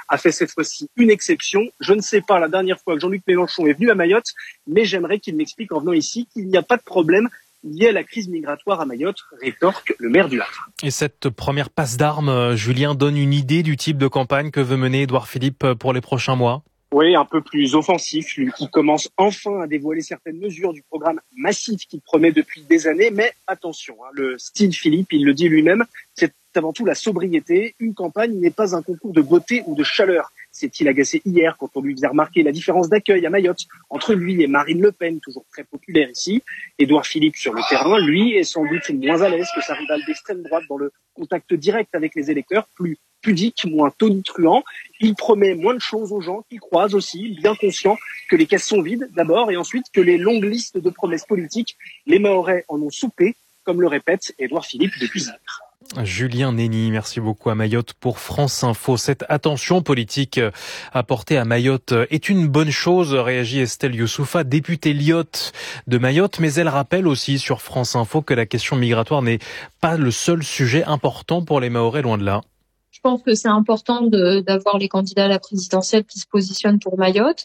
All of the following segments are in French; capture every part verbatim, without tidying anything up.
a fait cette fois-ci une exception. Je ne sais pas la dernière fois que Jean-Luc Mélenchon est venu à Mayotte, mais j'aimerais qu'il m'explique en venant ici qu'il n'y a pas de problème lié à la crise migratoire à Mayotte, rétorque le maire du Havre. Et cette première passe d'armes, Julien, donne une idée du type de campagne que veut mener Édouard Philippe pour les prochains mois ? Oui, un peu plus offensif, lui qui commence enfin à dévoiler certaines mesures du programme massif qu'il promet depuis des années. Mais attention, hein, le style Philippe, il le dit lui-même, c'est avant tout la sobriété. Une campagne n'est pas un concours de beauté ou de chaleur. S'est-il agacé hier quand on lui faisait remarquer la différence d'accueil à Mayotte entre lui et Marine Le Pen, toujours très populaire ici. Édouard Philippe sur le terrain, lui, est sans doute moins à l'aise que sa rivale d'extrême droite dans le contact direct avec les électeurs, plus pudique, moins tonitruant. Il promet moins de choses aux gens qu'il croise aussi, bien conscient que les caisses sont vides d'abord et ensuite que les longues listes de promesses politiques, les Mahorais en ont soupé, comme le répète Édouard Philippe depuis hier. Julien Néni, merci beaucoup à Mayotte pour France Info. Cette attention politique apportée à Mayotte est une bonne chose, réagit Estelle Youssoufa, députée Lyotte de Mayotte, mais elle rappelle aussi sur France Info que la question migratoire n'est pas le seul sujet important pour les Mahorais, loin de là. Je pense que c'est important de, d'avoir les candidats à la présidentielle qui se positionnent pour Mayotte,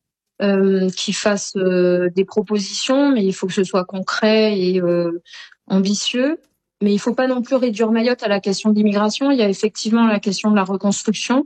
euh, qui fassent euh, des propositions, mais il faut que ce soit concret et euh, ambitieux. Mais il ne faut pas non plus réduire Mayotte à la question de l'immigration. Il y a effectivement la question de la reconstruction,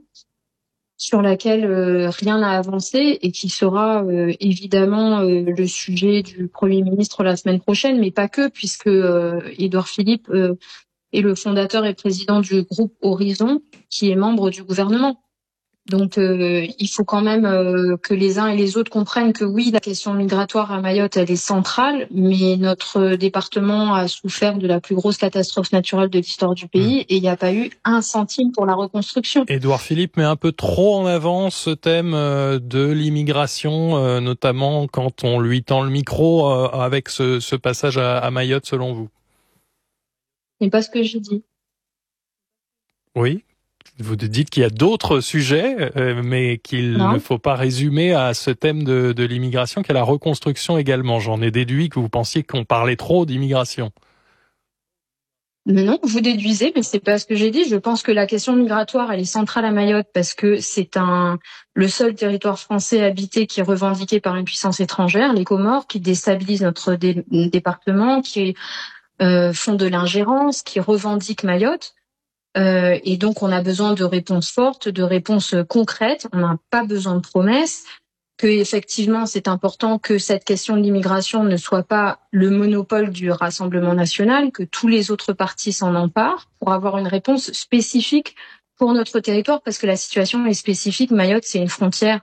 sur laquelle euh, rien n'a avancé et qui sera euh, évidemment euh, le sujet du Premier ministre la semaine prochaine, mais pas que, puisque euh, Édouard Philippe euh, est le fondateur et président du groupe Horizon, qui est membre du gouvernement. Donc euh, il faut quand même euh, que les uns et les autres comprennent que oui, la question migratoire à Mayotte, elle est centrale, mais notre département a souffert de la plus grosse catastrophe naturelle de l'histoire du pays et il n'y a pas eu un centime pour la reconstruction. Édouard Philippe met un peu trop en avant ce thème de l'immigration, notamment quand on lui tend le micro avec ce, ce passage à, à Mayotte, selon vous. Ce n'est pas ce que j'ai dit. Oui. Vous dites qu'il y a d'autres sujets, euh, mais qu'il non. ne faut pas résumer à ce thème de, de l'immigration, qu'à la reconstruction également. J'en ai déduit que vous pensiez qu'on parlait trop d'immigration. Non, vous déduisez, mais c'est pas ce que j'ai dit. Je pense que la question migratoire, elle est centrale à Mayotte parce que c'est un le seul territoire français habité qui est revendiqué par une puissance étrangère, les Comores, qui déstabilisent notre dé- département, qui euh, font de l'ingérence, qui revendiquent Mayotte. Euh, et donc, on a besoin de réponses fortes, de réponses concrètes. On n'a pas besoin de promesses. Que effectivement, c'est important que cette question de l'immigration ne soit pas le monopole du Rassemblement national, que tous les autres partis s'en emparent pour avoir une réponse spécifique pour notre territoire, parce que la situation est spécifique. Mayotte, c'est une frontière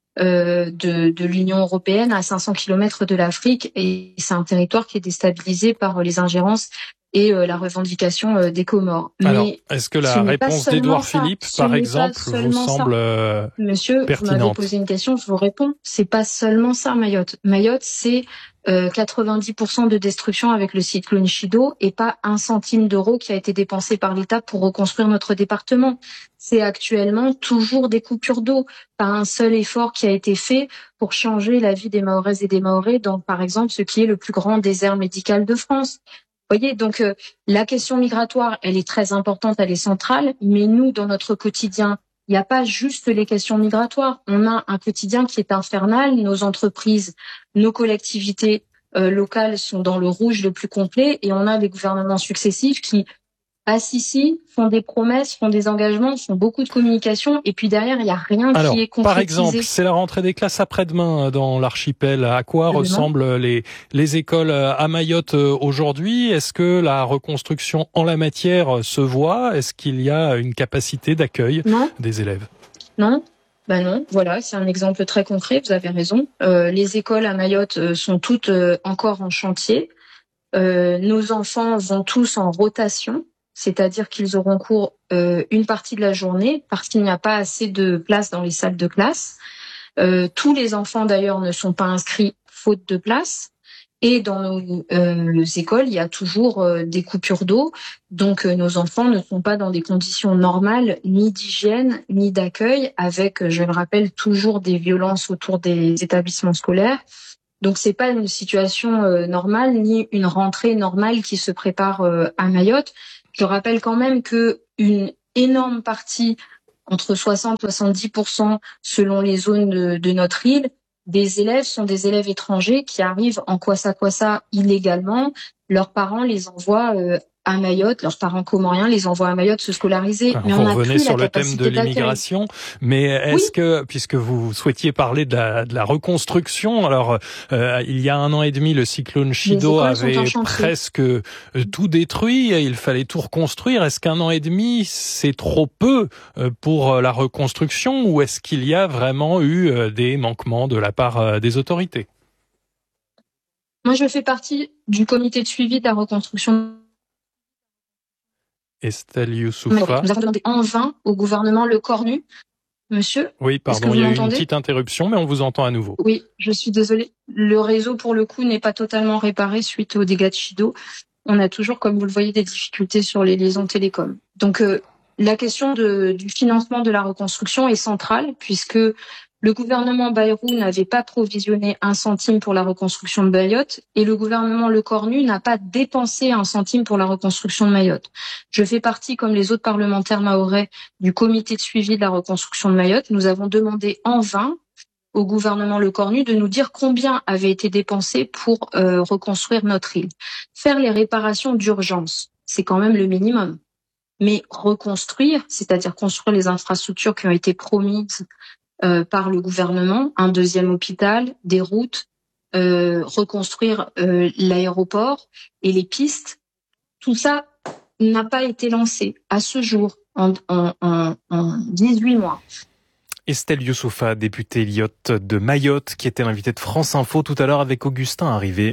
euh, de, de l'Union européenne à cinq cents kilomètres de l'Afrique, et c'est un territoire qui est déstabilisé par les ingérences et euh, la revendication euh, des Comores. Alors, mais est-ce que la réponse d'Édouard Philippe, par exemple, vous semble euh, Monsieur, pertinente ? vous m'avez posé une question, je vous réponds. C'est pas seulement ça, Mayotte. Mayotte, c'est euh, quatre-vingt-dix pour cent de destruction avec le cyclone Chido et pas un centime d'euro qui a été dépensé par l'État pour reconstruire notre département. C'est actuellement toujours des coupures d'eau, pas un seul effort qui a été fait pour changer la vie des Mahoraises et des Mahorais dans, par exemple, ce qui est le plus grand désert médical de France. Vous voyez, donc euh, la question migratoire, elle est très importante, elle est centrale, mais nous, dans notre quotidien, il n'y a pas juste les questions migratoires. On a un quotidien qui est infernal. Nos entreprises, nos collectivités euh, locales sont dans le rouge le plus complet, et on a des gouvernements successifs qui passent ici, font des promesses, font des engagements, font beaucoup de communication, et puis derrière, il n'y a rien Alors, qui est concrétisé. par exemple, c'est la rentrée des classes après-demain dans l'archipel. À quoi Absolument. ressemblent les, les écoles à Mayotte aujourd'hui ? Est-ce que la reconstruction en la matière se voit ? Est-ce qu'il y a une capacité d'accueil non. des élèves ? Non. Ben non, voilà, c'est un exemple très concret, vous avez raison. Euh, les écoles à Mayotte sont toutes euh, encore en chantier. Euh, nos enfants vont tous en rotation, c'est-à-dire qu'ils auront cours euh, une partie de la journée parce qu'il n'y a pas assez de place dans les salles de classe. Euh, tous les enfants d'ailleurs ne sont pas inscrits faute de place. Et dans nos euh, écoles, il y a toujours euh, des coupures d'eau. Donc euh, nos enfants ne sont pas dans des conditions normales, ni d'hygiène, ni d'accueil, avec, je le rappelle, toujours des violences autour des établissements scolaires. Donc c'est pas une situation euh, normale, ni une rentrée normale qui se prépare euh, à Mayotte. Je rappelle quand même que une énorme partie entre soixante et soixante-dix pour cent selon les zones de, de notre île, des élèves sont des élèves étrangers qui arrivent en Kwassa-Kwassa illégalement. Leurs parents les envoient euh, à Mayotte, leurs parents comoriens les envoient à Mayotte se scolariser. Alors, mais vous on revenez sur le thème de d'accueil. l'immigration, mais est-ce Oui. que, puisque vous souhaitiez parler de la, de la reconstruction, alors euh, il y a un an et demi, le cyclone Chido avait presque euh, tout détruit, il fallait tout reconstruire. Est-ce qu'un an et demi, c'est trop peu euh, pour la reconstruction, ou est-ce qu'il y a vraiment eu euh, des manquements de la part euh, des autorités? Moi, je fais partie du comité de suivi de la reconstruction. Estelle Youssouffa. Nous avons demandé en vain au gouvernement le cornu. Monsieur? Oui, pardon, il y a eu une petite interruption, mais on vous entend à nouveau. Oui, je suis désolée. Le réseau, pour le coup, n'est pas totalement réparé suite aux dégâts de Chido. On a toujours, comme vous le voyez, des difficultés sur les liaisons télécom. Donc, euh, la question de, du financement de la reconstruction est centrale, puisque le gouvernement Bayrou n'avait pas provisionné un centime pour la reconstruction de Mayotte et le gouvernement Le Cornu n'a pas dépensé un centime pour la reconstruction de Mayotte. Je fais partie, comme les autres parlementaires mahorais, du comité de suivi de la reconstruction de Mayotte. Nous avons demandé en vain au gouvernement Le Cornu de nous dire combien avait été dépensé pour euh, reconstruire notre île. Faire les réparations d'urgence, c'est quand même le minimum. Mais reconstruire, c'est-à-dire construire les infrastructures qui ont été promises Euh, par le gouvernement, un deuxième hôpital, des routes, euh, reconstruire euh, l'aéroport et les pistes, tout ça n'a pas été lancé à ce jour en, en, en, en dix-huit mois. Estelle Youssouffa, députée Lyotte de Mayotte, qui était l'invitée de France Info tout à l'heure avec Augustin Arrivé.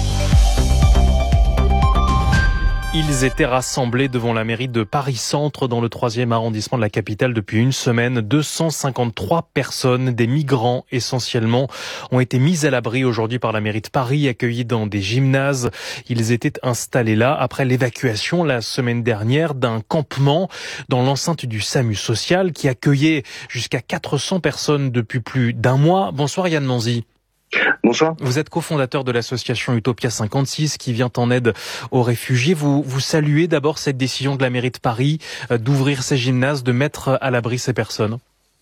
Ils étaient rassemblés devant la mairie de Paris-Centre dans le troisième arrondissement de la capitale depuis une semaine. deux cent cinquante-trois personnes, des migrants essentiellement, ont été mis à l'abri aujourd'hui par la mairie de Paris, accueillis dans des gymnases. Ils étaient installés là après l'évacuation la semaine dernière d'un campement dans l'enceinte du SAMU social qui accueillait jusqu'à quatre cents personnes depuis plus d'un mois. Bonsoir Yann Manzi. Bonsoir. Vous êtes cofondateur de l'association Utopia cinquante-six qui vient en aide aux réfugiés. Vous, vous saluez d'abord cette décision de la mairie de Paris euh, d'ouvrir ces gymnases, de mettre à l'abri ces personnes.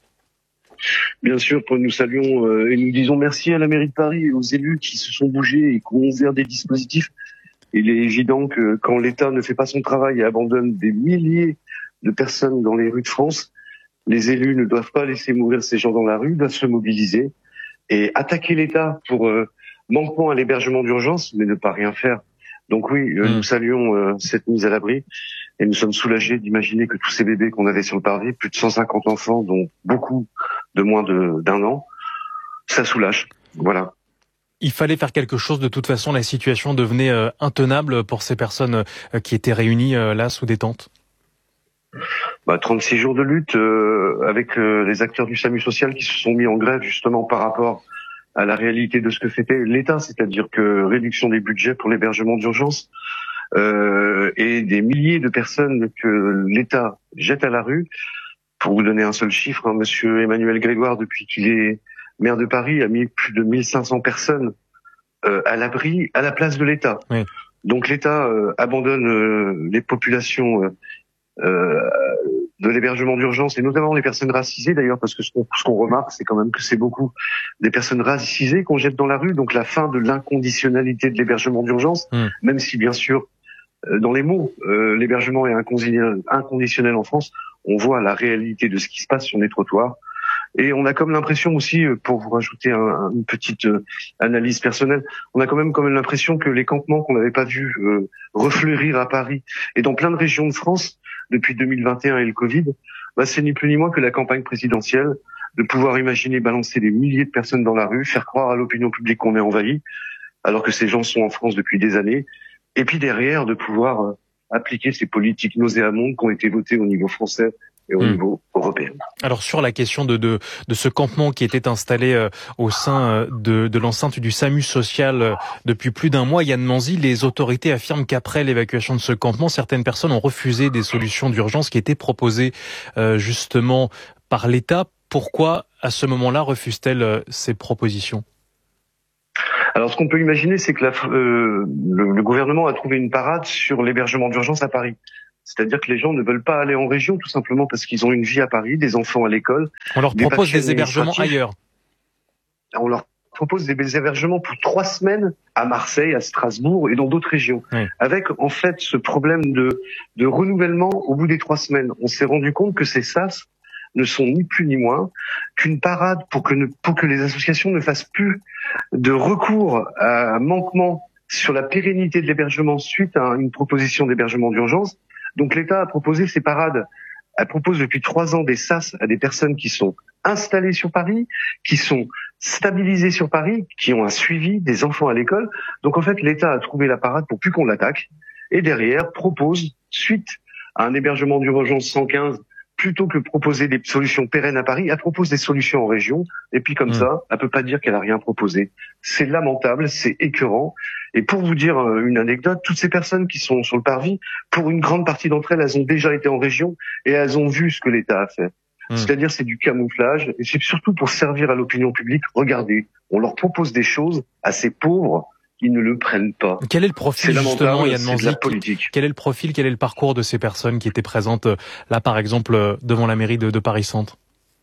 Bien sûr, nous saluons euh, et nous disons merci à la mairie de Paris et aux élus qui se sont bougés et qui ont ouvert des dispositifs. Il est évident que quand l'État ne fait pas son travail et abandonne des milliers de personnes dans les rues de France, les élus ne doivent pas laisser mourir ces gens dans la rue, doivent se mobiliser et attaquer l'État pour euh, manquement à l'hébergement d'urgence, mais ne pas rien faire. Donc oui, euh, mmh. nous saluons euh, cette mise à l'abri et nous sommes soulagés d'imaginer que tous ces bébés qu'on avait sur le parvis, plus de cent cinquante enfants, dont beaucoup de moins de, d'un an, ça soulage. Voilà. Il fallait faire quelque chose. De toute façon, la situation devenait euh, intenable pour ces personnes euh, qui étaient réunies euh, là sous des tentes. Bah, trente-six jours de lutte euh, avec euh, les acteurs du SAMU social qui se sont mis en grève justement par rapport à la réalité de ce que fêtait l'État, c'est-à-dire que réduction des budgets pour l'hébergement d'urgence euh, et des milliers de personnes que l'État jette à la rue. Pour vous donner un seul chiffre, hein, Monsieur Emmanuel Grégoire, depuis qu'il est maire de Paris, a mis plus de mille cinq cents personnes euh, à l'abri à la place de l'État. Oui. Donc l'État euh, abandonne euh, les populations euh, Euh, de l'hébergement d'urgence et notamment les personnes racisées d'ailleurs, parce que ce qu'on, ce qu'on remarque c'est quand même que c'est beaucoup des personnes racisées qu'on jette dans la rue, donc la fin de l'inconditionnalité de l'hébergement d'urgence, mmh. même si bien sûr euh, dans les mots euh, l'hébergement est inconditionnel, inconditionnel en France, on voit la réalité de ce qui se passe sur les trottoirs et on a comme l'impression aussi, pour vous rajouter un, une petite euh, analyse personnelle, on a quand même quand même l'impression que les campements qu'on n'avait pas vus euh, refleurir à Paris et dans plein de régions de France depuis deux mille vingt et un et le Covid, bah c'est ni plus ni moins que la campagne présidentielle, de pouvoir imaginer balancer des milliers de personnes dans la rue, faire croire à l'opinion publique qu'on est envahi, alors que ces gens sont en France depuis des années, et puis derrière de pouvoir euh, appliquer ces politiques nauséabondes qui ont été votées au niveau français et au mmh. niveau européen. Alors sur la question de de, de ce campement qui était installé euh, au sein euh, de, de l'enceinte du SAMU social euh, depuis plus d'un mois, Yann Manzi, les autorités affirment qu'après l'évacuation de ce campement, certaines personnes ont refusé des solutions d'urgence qui étaient proposées euh, justement par l'État. Pourquoi à ce moment-là refuse-t-elle euh, ces propositions ? Alors, ce qu'on peut imaginer, c'est que la, euh, le, le gouvernement a trouvé une parade sur l'hébergement d'urgence à Paris. C'est-à-dire que les gens ne veulent pas aller en région tout simplement parce qu'ils ont une vie à Paris, des enfants à l'école. On leur des propose des hébergements ailleurs. On leur propose des hébergements pour trois semaines à Marseille, à Strasbourg et dans d'autres régions. Oui. Avec en fait ce problème de, de renouvellement au bout des trois semaines. On s'est rendu compte que ces sas ne sont ni plus ni moins qu'une parade pour que, ne, pour que les associations ne fassent plus de recours à un manquement sur la pérennité de l'hébergement suite à une proposition d'hébergement d'urgence. Donc l'État a proposé ces parades. Elle propose depuis trois ans des sas à des personnes qui sont installées sur Paris, qui sont stabilisées sur Paris, qui ont un suivi, des enfants à l'école. Donc en fait, l'État a trouvé la parade pour plus qu'on l'attaque. Et derrière, propose, suite à un hébergement d'urgence cent quinze, plutôt que proposer des solutions pérennes à Paris, elle propose des solutions en région. Et puis comme mmh. ça, elle peut pas dire qu'elle a rien proposé. C'est lamentable, c'est écœurant. Et pour vous dire une anecdote, toutes ces personnes qui sont sur le parvis, pour une grande partie d'entre elles, elles ont déjà été en région et elles ont vu ce que l'État a fait. Mmh. C'est-à-dire, c'est du camouflage et c'est surtout pour servir à l'opinion publique. Regardez, on leur propose des choses à ces pauvres. Ils ne le prennent pas. Quel est le profil, justement, Yann Manzy, de la politique. Quel est le profil, quel est le parcours de ces personnes qui étaient présentes là, par exemple, devant la mairie de, de Paris-Centre?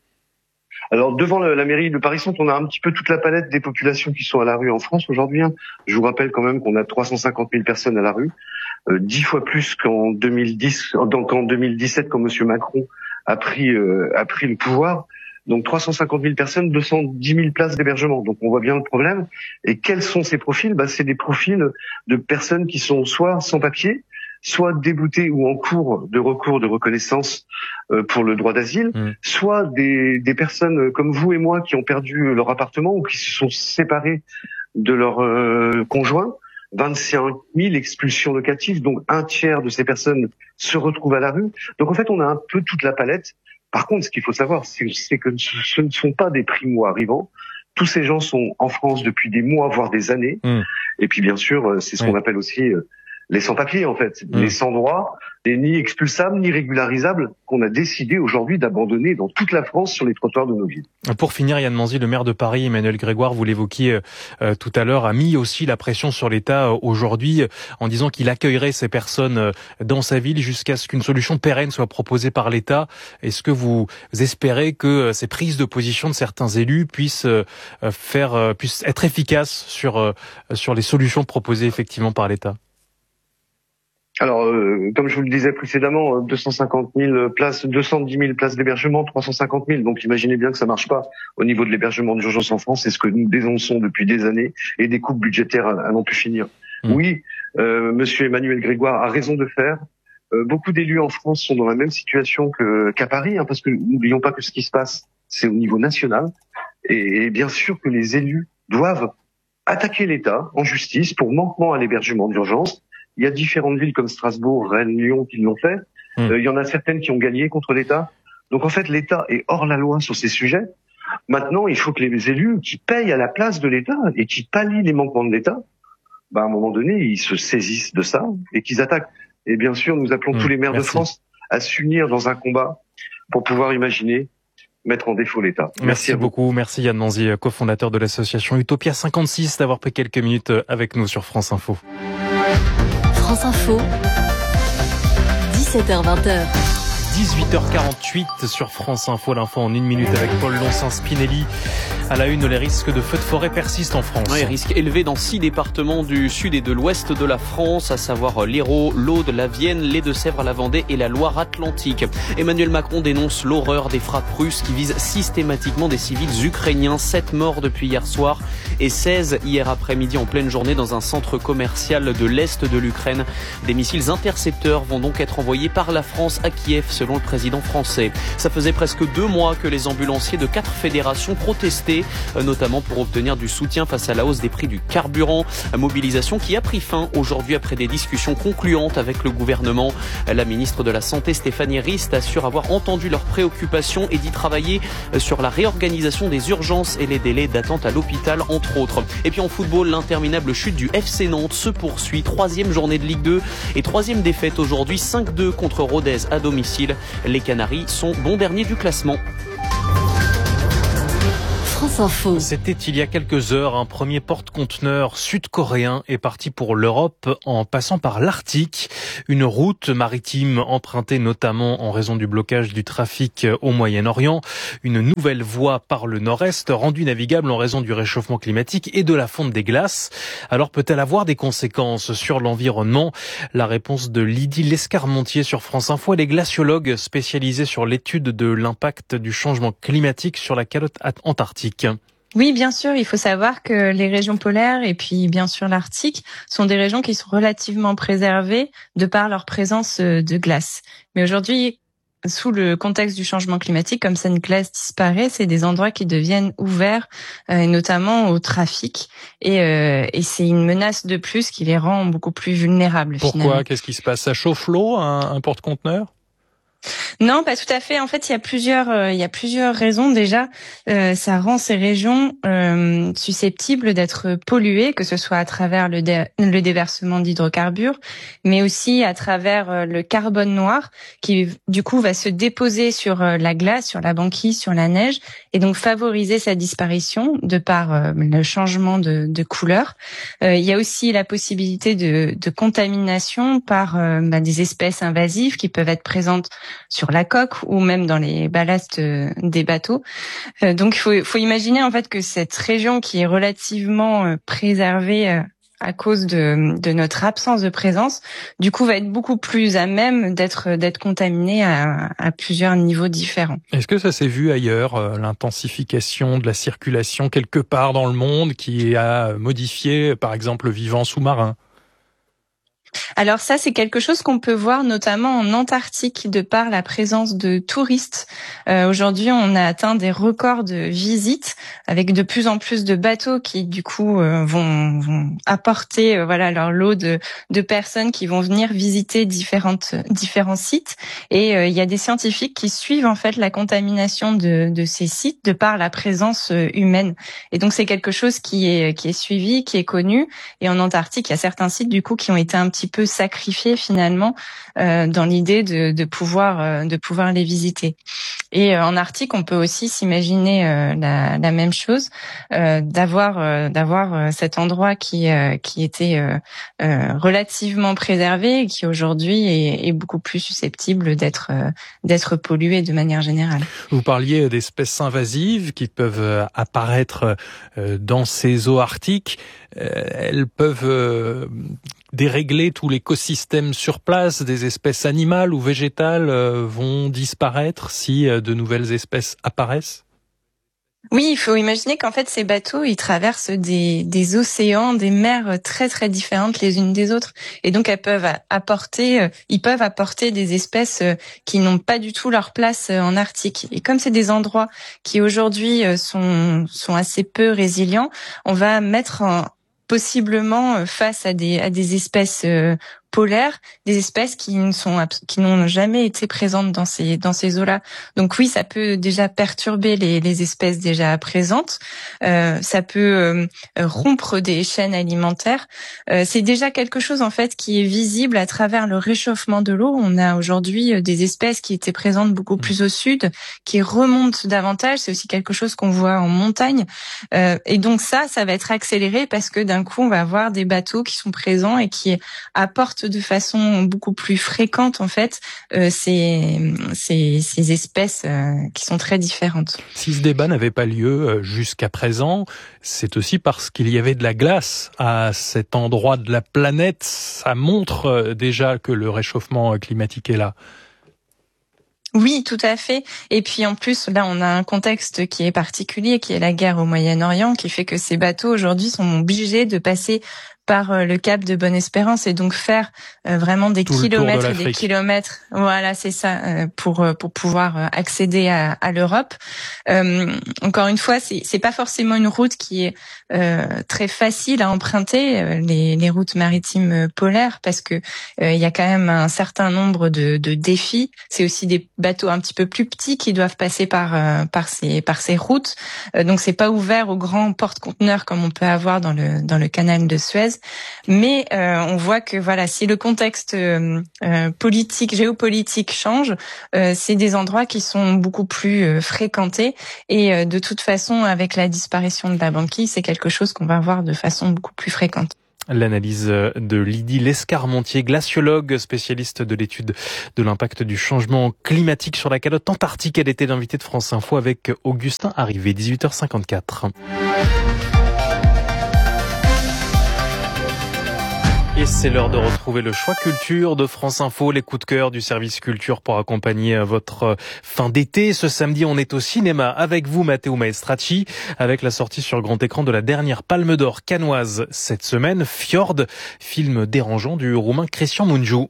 Alors, devant la, la mairie de Paris-Centre, on a un petit peu toute la palette des populations qui sont à la rue en France aujourd'hui. Hein. Je vous rappelle quand même qu'on a trois cent cinquante mille personnes à la rue, euh, dix fois plus qu'en deux mille dix, donc en deux mille dix-sept, quand Monsieur Macron a pris, euh, a pris le pouvoir. Donc trois cent cinquante mille personnes, deux cent dix mille places d'hébergement. Donc on voit bien le problème. Et quels sont ces profils? Bah, c'est des profils de personnes qui sont soit sans papier, soit déboutées ou en cours de recours de reconnaissance euh, pour le droit d'asile, mmh. soit des, des personnes comme vous et moi qui ont perdu leur appartement ou qui se sont séparés de leur euh, conjoint. vingt-cinq mille expulsions locatives, donc un tiers de ces personnes se retrouvent à la rue. Donc en fait, on a un peu toute la palette. Par contre, ce qu'il faut savoir, c'est que ce ne sont pas des primo-arrivants. Tous ces gens sont en France depuis des mois, voire des années. Mmh. Et puis, bien sûr, c'est ce qu'on mmh. appelle aussi les sans-papiers, en fait. Mmh. Les sans-droits, les ni expulsables, ni régularisables, qu'on a décidé aujourd'hui d'abandonner dans toute la France sur les trottoirs de nos villes. Pour finir, Yann Manzy, le maire de Paris, Emmanuel Grégoire, vous l'évoquiez euh, tout à l'heure, a mis aussi la pression sur l'État euh, aujourd'hui euh, en disant qu'il accueillerait ces personnes euh, dans sa ville jusqu'à ce qu'une solution pérenne soit proposée par l'État. Est-ce que vous espérez que euh, ces prises de position de certains élus puissent euh, faire, euh, puissent être efficaces sur euh, sur les solutions proposées effectivement par l'État? Alors, euh, comme je vous le disais précédemment, deux cent cinquante mille places, deux cent dix mille places d'hébergement, trois cent cinquante mille. Donc, imaginez bien que ça marche pas au niveau de l'hébergement d'urgence en France. C'est ce que nous dénonçons depuis des années et des coupes budgétaires à, à n'en plus finir. Mmh. Oui, euh, Monsieur Emmanuel Grégoire a raison de faire. Euh, beaucoup d'élus en France sont dans la même situation que, qu'à Paris, hein, parce que n'oublions pas que ce qui se passe, c'est au niveau national. Et, et bien sûr que les élus doivent attaquer l'État en justice pour manquement à l'hébergement d'urgence. Il y a différentes villes comme Strasbourg, Rennes, Lyon qui l'ont fait. Mmh. Euh, il y en a certaines qui ont gagné contre l'État. Donc en fait, l'État est hors la loi sur ces sujets. Maintenant, il faut que les élus qui payent à la place de l'État et qui pallient les manquements de l'État, bah, à un moment donné, ils se saisissent de ça et qu'ils attaquent. Et bien sûr, nous appelons mmh. tous les maires Merci. de France à s'unir dans un combat pour pouvoir imaginer mettre en défaut l'État. Merci, Merci beaucoup. Merci Yann Manzy, cofondateur de l'association Utopia cinquante-six, d'avoir pris quelques minutes avec nous sur France Info. France Info, dix-sept heures vingt. dix-huit heures quarante-huit sur France Info, l'info en une minute avec Paul Loncin-Spinelli. À la une, les risques de feux de forêt persistent en France. Oui, risques élevés dans six départements du sud et de l'ouest de la France, à savoir l'Hérault, l'Aude, la Vienne, les Deux-Sèvres, la Vendée et la Loire-Atlantique. Emmanuel Macron dénonce l'horreur des frappes russes qui visent systématiquement des civils ukrainiens. Sept morts depuis hier soir et seize hier après-midi en pleine journée dans un centre commercial de l'est de l'Ukraine. Des missiles intercepteurs vont donc être envoyés par la France à Kiev, selon le président français. Ça faisait presque deux mois que les ambulanciers de quatre fédérations protestaient, notamment pour obtenir du soutien face à la hausse des prix du carburant. Mobilisation qui a pris fin aujourd'hui après des discussions concluantes avec le gouvernement. La ministre de la Santé, Stéphanie Rist, assure avoir entendu leurs préoccupations et d'y travailler sur la réorganisation des urgences et les délais d'attente à l'hôpital, entre autres. Et puis en football, l'interminable chute du F C Nantes se poursuit. Troisième journée de Ligue deux et troisième défaite aujourd'hui, cinq deux contre Rodez à domicile. Les Canaries sont bons derniers du classement. France Info. C'était il y a quelques heures, un premier porte-conteneur sud-coréen est parti pour l'Europe en passant par l'Arctique. Une route maritime empruntée notamment en raison du blocage du trafic au Moyen-Orient. Une nouvelle voie par le nord-est rendue navigable en raison du réchauffement climatique et de la fonte des glaces. Alors peut-elle avoir des conséquences sur l'environnement? La réponse de Lydie Lescarmontier sur France Info. Elle est glaciologue spécialisée sur l'étude de l'impact du changement climatique sur la calotte antarctique. Oui, bien sûr, il faut savoir que les régions polaires et puis bien sûr l'Arctique sont des régions qui sont relativement préservées de par leur présence de glace. Mais aujourd'hui, sous le contexte du changement climatique, comme cette glace disparaît, c'est des endroits qui deviennent ouverts, euh, notamment au trafic. Et, euh, et c'est une menace de plus qui les rend beaucoup plus vulnérables. Pourquoi? Finalement. Qu'est-ce qui se passe? Ça chauffe l'eau, un, un porte-conteneur? Non, pas tout à fait. En fait, il y a plusieurs, euh, il y a plusieurs raisons. Déjà, euh, ça rend ces régions euh, susceptibles d'être polluées, que ce soit à travers le, dé- le déversement d'hydrocarbures, mais aussi à travers euh, le carbone noir, qui du coup va se déposer sur euh, la glace, sur la banquise, sur la neige, et donc favoriser sa disparition de par euh, le changement de, de couleur. Euh, il y a aussi la possibilité de, de contamination par euh, bah, des espèces invasives qui peuvent être présentes sur la coque ou même dans les ballasts des bateaux. Euh, donc il faut, faut imaginer en fait que cette région qui est relativement euh, préservée euh, à cause de, de notre absence de présence, du coup va être beaucoup plus à même d'être d'être contaminée à, à plusieurs niveaux différents. Est-ce que ça s'est vu ailleurs, euh, l'intensification de la circulation quelque part dans le monde qui a modifié par exemple le vivant sous-marin? Alors ça, c'est quelque chose qu'on peut voir notamment en Antarctique de par la présence de touristes. Euh, aujourd'hui, on a atteint des records de visites avec de plus en plus de bateaux qui, du coup, euh, vont, vont apporter euh, voilà leur lot de, de personnes qui vont venir visiter différentes, différents sites. Et euh, il y a des scientifiques qui suivent en fait la contamination de, de ces sites de par la présence euh, humaine. Et donc, c'est quelque chose qui est, qui est suivi, qui est connu. Et en Antarctique, il y a certains sites, du coup, qui ont été un petit peu sacrifiés finalement euh, dans l'idée de, de pouvoir euh, de pouvoir les visiter. Et euh, en Arctique, on peut aussi s'imaginer euh, la, la même chose, euh, d'avoir euh, d'avoir euh, cet endroit qui euh, qui était euh, euh, relativement préservé et qui aujourd'hui est, est beaucoup plus susceptible d'être euh, d'être pollué de manière générale. Vous parliez d'espèces invasives qui peuvent apparaître dans ces eaux arctiques. Elles peuvent dérégler tout l'écosystème sur place. Des espèces animales ou végétales vont disparaître si de nouvelles espèces apparaissent? Oui, il faut imaginer qu'en fait ces bateaux, ils traversent des, des océans, des mers très très différentes les unes des autres, et donc elles peuvent apporter, ils peuvent apporter des espèces qui n'ont pas du tout leur place en Arctique. Et comme c'est des endroits qui aujourd'hui sont sont assez peu résilients, on va mettre en, possiblement face à des à des espèces euh, polaires, des espèces qui ne sont qui n'ont jamais été présentes dans ces dans ces eaux-là. Donc oui, ça peut déjà perturber les les espèces déjà présentes. Euh, ça peut euh, rompre des chaînes alimentaires. Euh, c'est déjà quelque chose en fait qui est visible à travers le réchauffement de l'eau. On a aujourd'hui des espèces qui étaient présentes beaucoup plus au sud, qui remontent davantage. C'est aussi quelque chose qu'on voit en montagne. Euh, et donc ça, ça va être accéléré parce que d'un coup, on va avoir des bateaux qui sont présents et qui apportent de façon beaucoup plus fréquente en fait euh, ces, ces, ces espèces euh, qui sont très différentes. Si ce débat n'avait pas lieu jusqu'à présent, c'est aussi parce qu'il y avait de la glace à cet endroit de la planète. Ça montre déjà que le réchauffement climatique est là. Oui, tout à fait. Et puis en plus, là, on a un contexte qui est particulier, qui est la guerre au Moyen-Orient, qui fait que ces bateaux aujourd'hui sont obligés de passer par le cap de Bonne-Espérance et donc faire euh, vraiment des Tout kilomètres de et des kilomètres. Voilà, c'est ça, euh, pour pour pouvoir accéder à, à l'Europe. Euh, encore une fois, c'est c'est pas forcément une route qui est euh, très facile à emprunter, euh, les les routes maritimes polaires, parce que euh, il y a quand même un certain nombre de de défis. C'est aussi des bateaux un petit peu plus petits qui doivent passer par euh, par ces par ces routes. Euh, donc c'est pas ouvert aux grands porte-conteneurs comme on peut avoir dans le dans le canal de Suez. française. Mais euh, on voit que voilà, si le contexte euh, euh, politique, géopolitique change, euh, c'est des endroits qui sont beaucoup plus euh, fréquentés. Et euh, de toute façon, avec la disparition de la banquise, c'est quelque chose qu'on va voir de façon beaucoup plus fréquente. L'analyse de Lydie Lescarmontier, glaciologue, spécialiste de l'étude de l'impact du changement climatique sur la calotte antarctique. Elle était l'invitée de France Info avec Augustin Arrivé, dix-huit heures cinquante-quatre. Et c'est l'heure de retrouver le choix culture de France Info, les coups de cœur du service culture pour accompagner votre fin d'été. Ce samedi, on est au cinéma avec vous, Matteo Maestracci, avec la sortie sur grand écran de la dernière Palme d'Or cannoise cette semaine, Fjord, film dérangeant du Roumain Cristian Mungiu.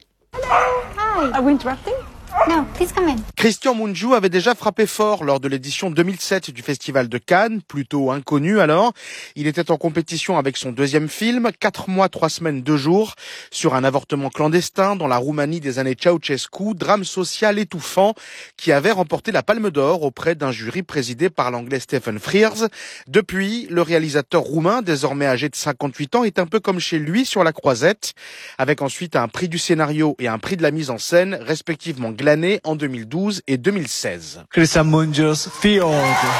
Hi. Are we interrupting? No, please come in. Cristian Mungiu avait déjà frappé fort lors de l'édition deux mille sept du Festival de Cannes, plutôt inconnu alors. Il était en compétition avec son deuxième film, Quatre mois, trois semaines, deux jours, sur un avortement clandestin dans la Roumanie des années Ceausescu, drame social étouffant qui avait remporté la Palme d'Or auprès d'un jury présidé par l'anglais Stephen Frears. Depuis, le réalisateur roumain, désormais âgé de cinquante-huit ans, est un peu comme chez lui sur la croisette, avec ensuite un prix du scénario et un prix de la mise en scène, respectivement glané en deux mille douze et deux mille seize. Cristian Mungiu, Fjord.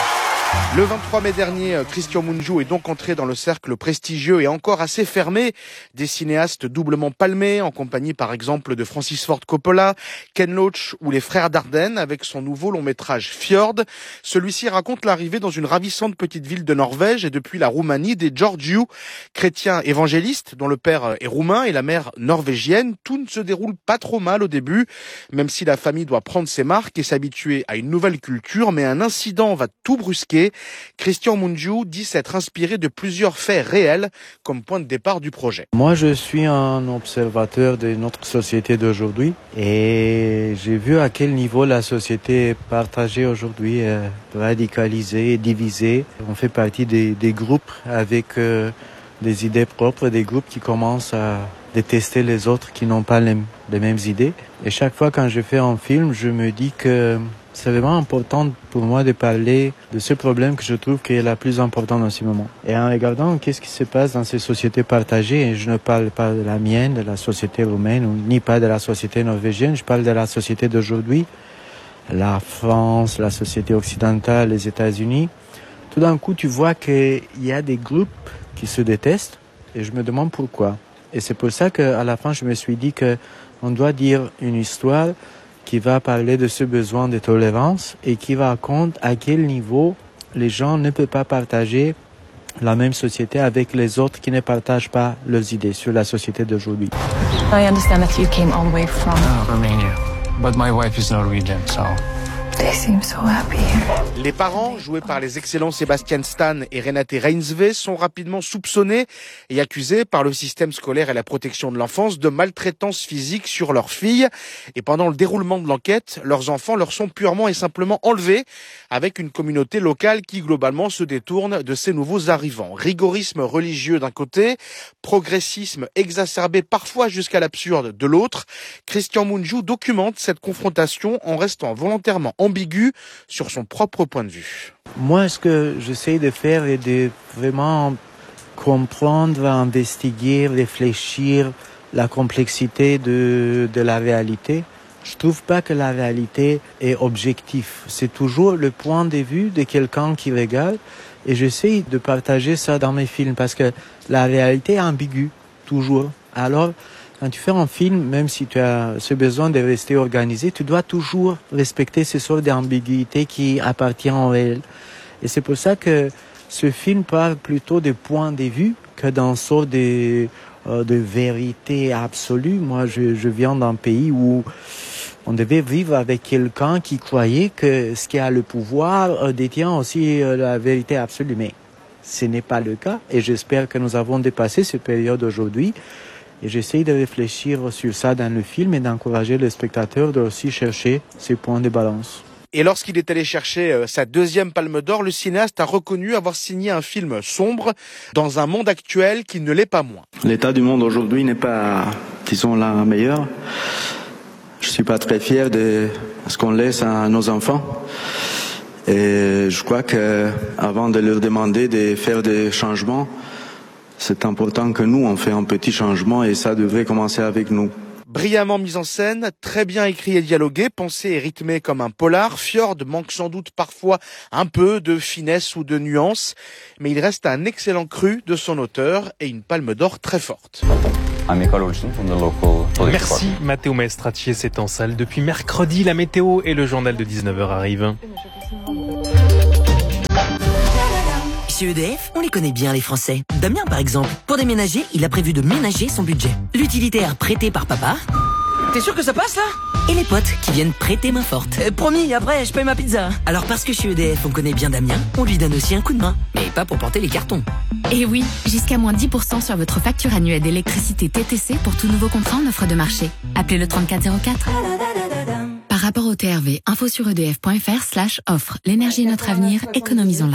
Le vingt-trois mai dernier, Cristian Mungiu est donc entré dans le cercle prestigieux et encore assez fermé des cinéastes doublement palmés, en compagnie par exemple de Francis Ford Coppola, Ken Loach ou les frères Dardenne, avec son nouveau long métrage Fjord. Celui-ci raconte l'arrivée dans une ravissante petite ville de Norvège et depuis la Roumanie des Georgiou, chrétiens évangélistes dont le père est roumain et la mère norvégienne. Tout ne se déroule pas trop mal au début, même si la famille doit prendre ses marques et s'habituer à une nouvelle culture, mais un incident va tout brusquer. Cristian Mungiu dit s'être inspiré de plusieurs faits réels comme point de départ du projet. Moi, je suis un observateur de notre société d'aujourd'hui et j'ai vu à quel niveau la société est partagée aujourd'hui, euh, radicalisée, divisée. On fait partie des, des groupes avec euh, des idées propres, des groupes qui commencent à détester les autres qui n'ont pas les, les mêmes idées. Et chaque fois quand je fais un film, je me dis que c'est vraiment important pour moi de parler de ce problème que je trouve qui est la plus importante en ce moment. Et en regardant qu'est-ce qui se passe dans ces sociétés partagées, et je ne parle pas de la mienne, de la société roumaine, ni pas de la société norvégienne, je parle de la société d'aujourd'hui, la France, la société occidentale, les États-Unis. Tout d'un coup, tu vois qu'il y a des groupes qui se détestent, et je me demande pourquoi. Et c'est pour ça qu'à la fin, je me suis dit qu'on doit dire une histoire qui va parler de ce besoin de tolérance et qui va raconter à quel niveau les gens ne peuvent pas partager la même société avec les autres qui ne partagent pas leurs idées sur la société d'aujourd'hui. I understand that you came all the way from uh, Romania, but my wife is Norwegian, so they seem so happy here. Les parents, joués par les excellents Sébastien Stan et Renate Reinsve, sont rapidement soupçonnés et accusés par le système scolaire et la protection de l'enfance de maltraitance physique sur leur fille. Et pendant le déroulement de l'enquête, leurs enfants leur sont purement et simplement enlevés, avec une communauté locale qui globalement se détourne de ces nouveaux arrivants. Rigorisme religieux d'un côté, progressisme exacerbé parfois jusqu'à l'absurde de l'autre. Cristian Mungiu documente cette confrontation en restant volontairement ambigu sur son propre point de vue. Moi, ce que j'essaie de faire est de vraiment comprendre, investiguer, réfléchir la complexité de, de la réalité. Je trouve pas que la réalité est objective. C'est toujours le point de vue de quelqu'un qui regarde et j'essaie de partager ça dans mes films parce que la réalité est ambiguë, toujours. Alors, quand tu fais un film, même si tu as ce besoin de rester organisé, tu dois toujours respecter ces sortes d'ambiguïtés qui appartiennent au réel. Et c'est pour ça que ce film parle plutôt de points de vue que d'une sorte de, euh, de vérité absolue. Moi, je, je viens d'un pays où on devait vivre avec quelqu'un qui croyait que ce qui a le pouvoir euh, détient aussi euh, la vérité absolue. Mais ce n'est pas le cas. Et j'espère que nous avons dépassé cette période aujourd'hui. Et j'essaie de réfléchir sur ça dans le film et d'encourager les spectateurs de aussi chercher ces points de balance. Et lorsqu'il est allé chercher sa deuxième Palme d'Or, le cinéaste a reconnu avoir signé un film sombre dans un monde actuel qui ne l'est pas moins. L'état du monde aujourd'hui n'est pas, disons, la meilleure. Je suis pas très fier de ce qu'on laisse à nos enfants. Et je crois que avant de leur demander de faire des changements, c'est important que nous, on fait un petit changement et ça devrait commencer avec nous. Brillamment mis en scène, très bien écrit et dialogué, pensé et rythmé comme un polar, Fjord manque sans doute parfois un peu de finesse ou de nuance, mais il reste un excellent cru de son auteur et une palme d'or très forte. Merci Matteo Maestracci, c'est en salle depuis mercredi. La météo et le journal de dix-neuf heures arrivent. Chez E D F, on les connaît bien les Français. Damien par exemple, pour déménager, il a prévu de ménager son budget. L'utilitaire prêté par papa. T'es sûr que ça passe là? Et les potes qui viennent prêter main forte. Euh, promis, après je paye ma pizza. Alors parce que chez E D F on connaît bien Damien, on lui donne aussi un coup de main. Mais pas pour porter les cartons. Et oui, jusqu'à moins dix pour cent sur votre facture annuelle d'électricité T T C pour tout nouveau contrat en offre de marché. Appelez le trente-quatre zéro quatre. Par rapport au T R V, info sur edf.fr slash offre. L'énergie est notre avenir, économisons-la.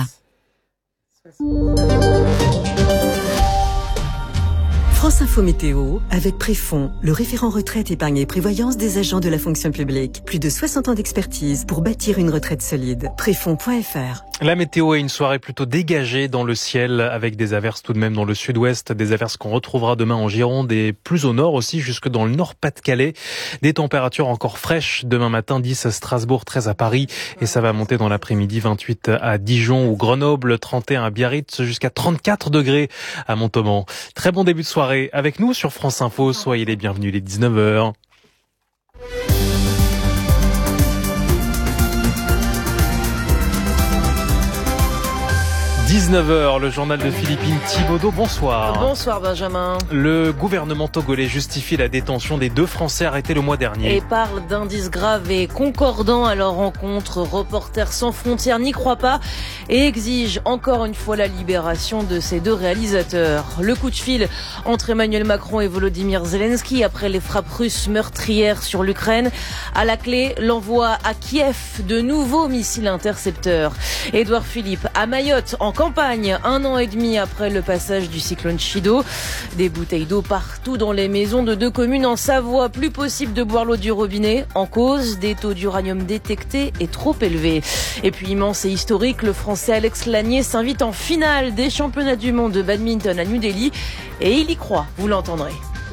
France Info Météo avec Préfond, le référent retraite, épargne et prévoyance des agents de la fonction publique. Plus de soixante ans d'expertise pour bâtir une retraite solide. Préfond point F R. La météo est une soirée plutôt dégagée dans le ciel avec des averses tout de même dans le sud-ouest, des averses qu'on retrouvera demain en Gironde et plus au nord aussi jusque dans le Nord-Pas-de-Calais. Des températures encore fraîches demain matin, dix à Strasbourg, treize à Paris et ça va monter dans l'après-midi, vingt-huit à Dijon ou Grenoble, trente et un à Biarritz jusqu'à trente-quatre degrés à Montauban. Très bon début de soirée avec nous sur France Info, soyez les bienvenus, les dix-neuf heures. dix-neuf heures, le journal de Philippine Thibaudeau, bonsoir. Bonsoir Benjamin. Le gouvernement togolais justifie la détention des deux Français arrêtés le mois dernier. Et parle d'indices graves et concordants à leur rencontre. Reporters sans frontières n'y croient pas et exige encore une fois la libération de ces deux réalisateurs. Le coup de fil entre Emmanuel Macron et Volodymyr Zelensky après les frappes russes meurtrières sur l'Ukraine. À la clé, l'envoi à Kiev de nouveaux missiles intercepteurs. Édouard Philippe à Mayotte en campagne, un an et demi après le passage du cyclone Chido. Des bouteilles d'eau partout dans les maisons de deux communes en Savoie. Plus possible de boire l'eau du robinet. En cause, des taux d'uranium détectés et trop élevés. Et puis immense et historique, le Français Alex Lanier s'invite en finale des championnats du monde de badminton à New Delhi. Et il y croit, vous l'entendrez.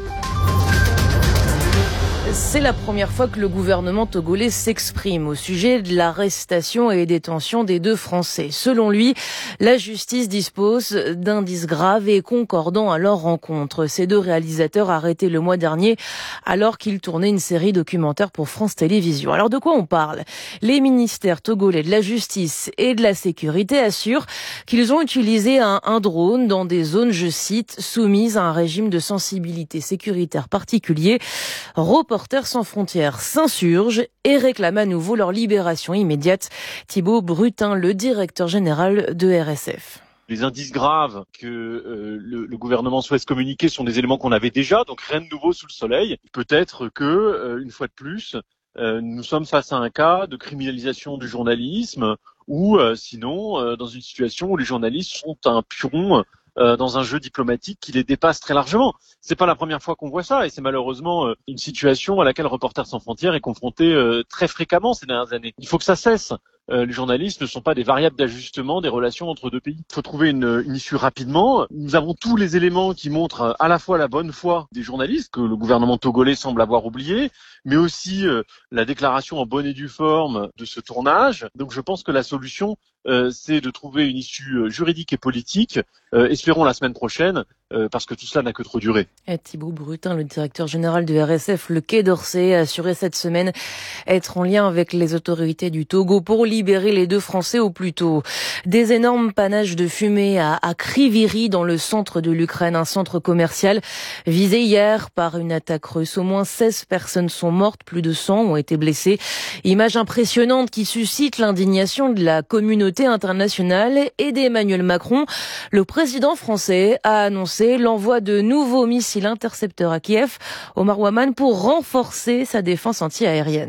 C'est la première fois que le gouvernement togolais s'exprime au sujet de l'arrestation et détention des deux Français. Selon lui, la justice dispose d'indices graves et concordants à leur rencontre. Ces deux réalisateurs arrêtés le mois dernier alors qu'ils tournaient une série documentaire pour France Télévisions. Alors de quoi on parle? Les ministères togolais de la justice et de la sécurité assurent qu'ils ont utilisé un, un drone dans des zones, je cite, soumises à un régime de sensibilité sécuritaire particulier. Reporters sans frontières s'insurgent et réclament à nouveau leur libération immédiate. Thibaut Brutin, le directeur général de R S F. Les indices graves que euh, le, le gouvernement souhaite communiquer sont des éléments qu'on avait déjà, donc rien de nouveau sous le soleil. Peut-être que, euh, une fois de plus, euh, nous sommes face à un cas de criminalisation du journalisme ou euh, sinon euh, dans une situation où les journalistes sont un pion Euh, dans un jeu diplomatique qui les dépasse très largement. C'est pas la première fois qu'on voit ça et c'est malheureusement euh, une situation à laquelle Reporters sans frontières est confronté euh, très fréquemment ces dernières années. Il faut que ça cesse. Euh, les journalistes ne sont pas des variables d'ajustement des relations entre deux pays. Il faut trouver une, une issue rapidement. Nous avons tous les éléments qui montrent à la fois la bonne foi des journalistes, que le gouvernement togolais semble avoir oublié, mais aussi euh, la déclaration en bonne et due forme de ce tournage. Donc je pense que la solution, euh, c'est de trouver une issue juridique et politique. Euh, espérons la semaine prochaine, euh, parce que tout cela n'a que trop duré. Et Thibaut Brutin, le directeur général de R S F, le Quai d'Orsay, a assuré cette semaine être en lien avec les autorités du Togo pour libérer les deux Français au plus tôt. Des énormes panaches de fumée à, à Kriviri, dans le centre de l'Ukraine, un centre commercial visé hier par une attaque russe. Au moins seize personnes sont mortes, plus de cent ont été blessées. Image impressionnante qui suscite l'indignation de la communauté internationale et d'Emmanuel Macron. Le président français a annoncé l'envoi de nouveaux missiles intercepteurs à Kiev, Omar Ouaman, pour renforcer sa défense anti-aérienne.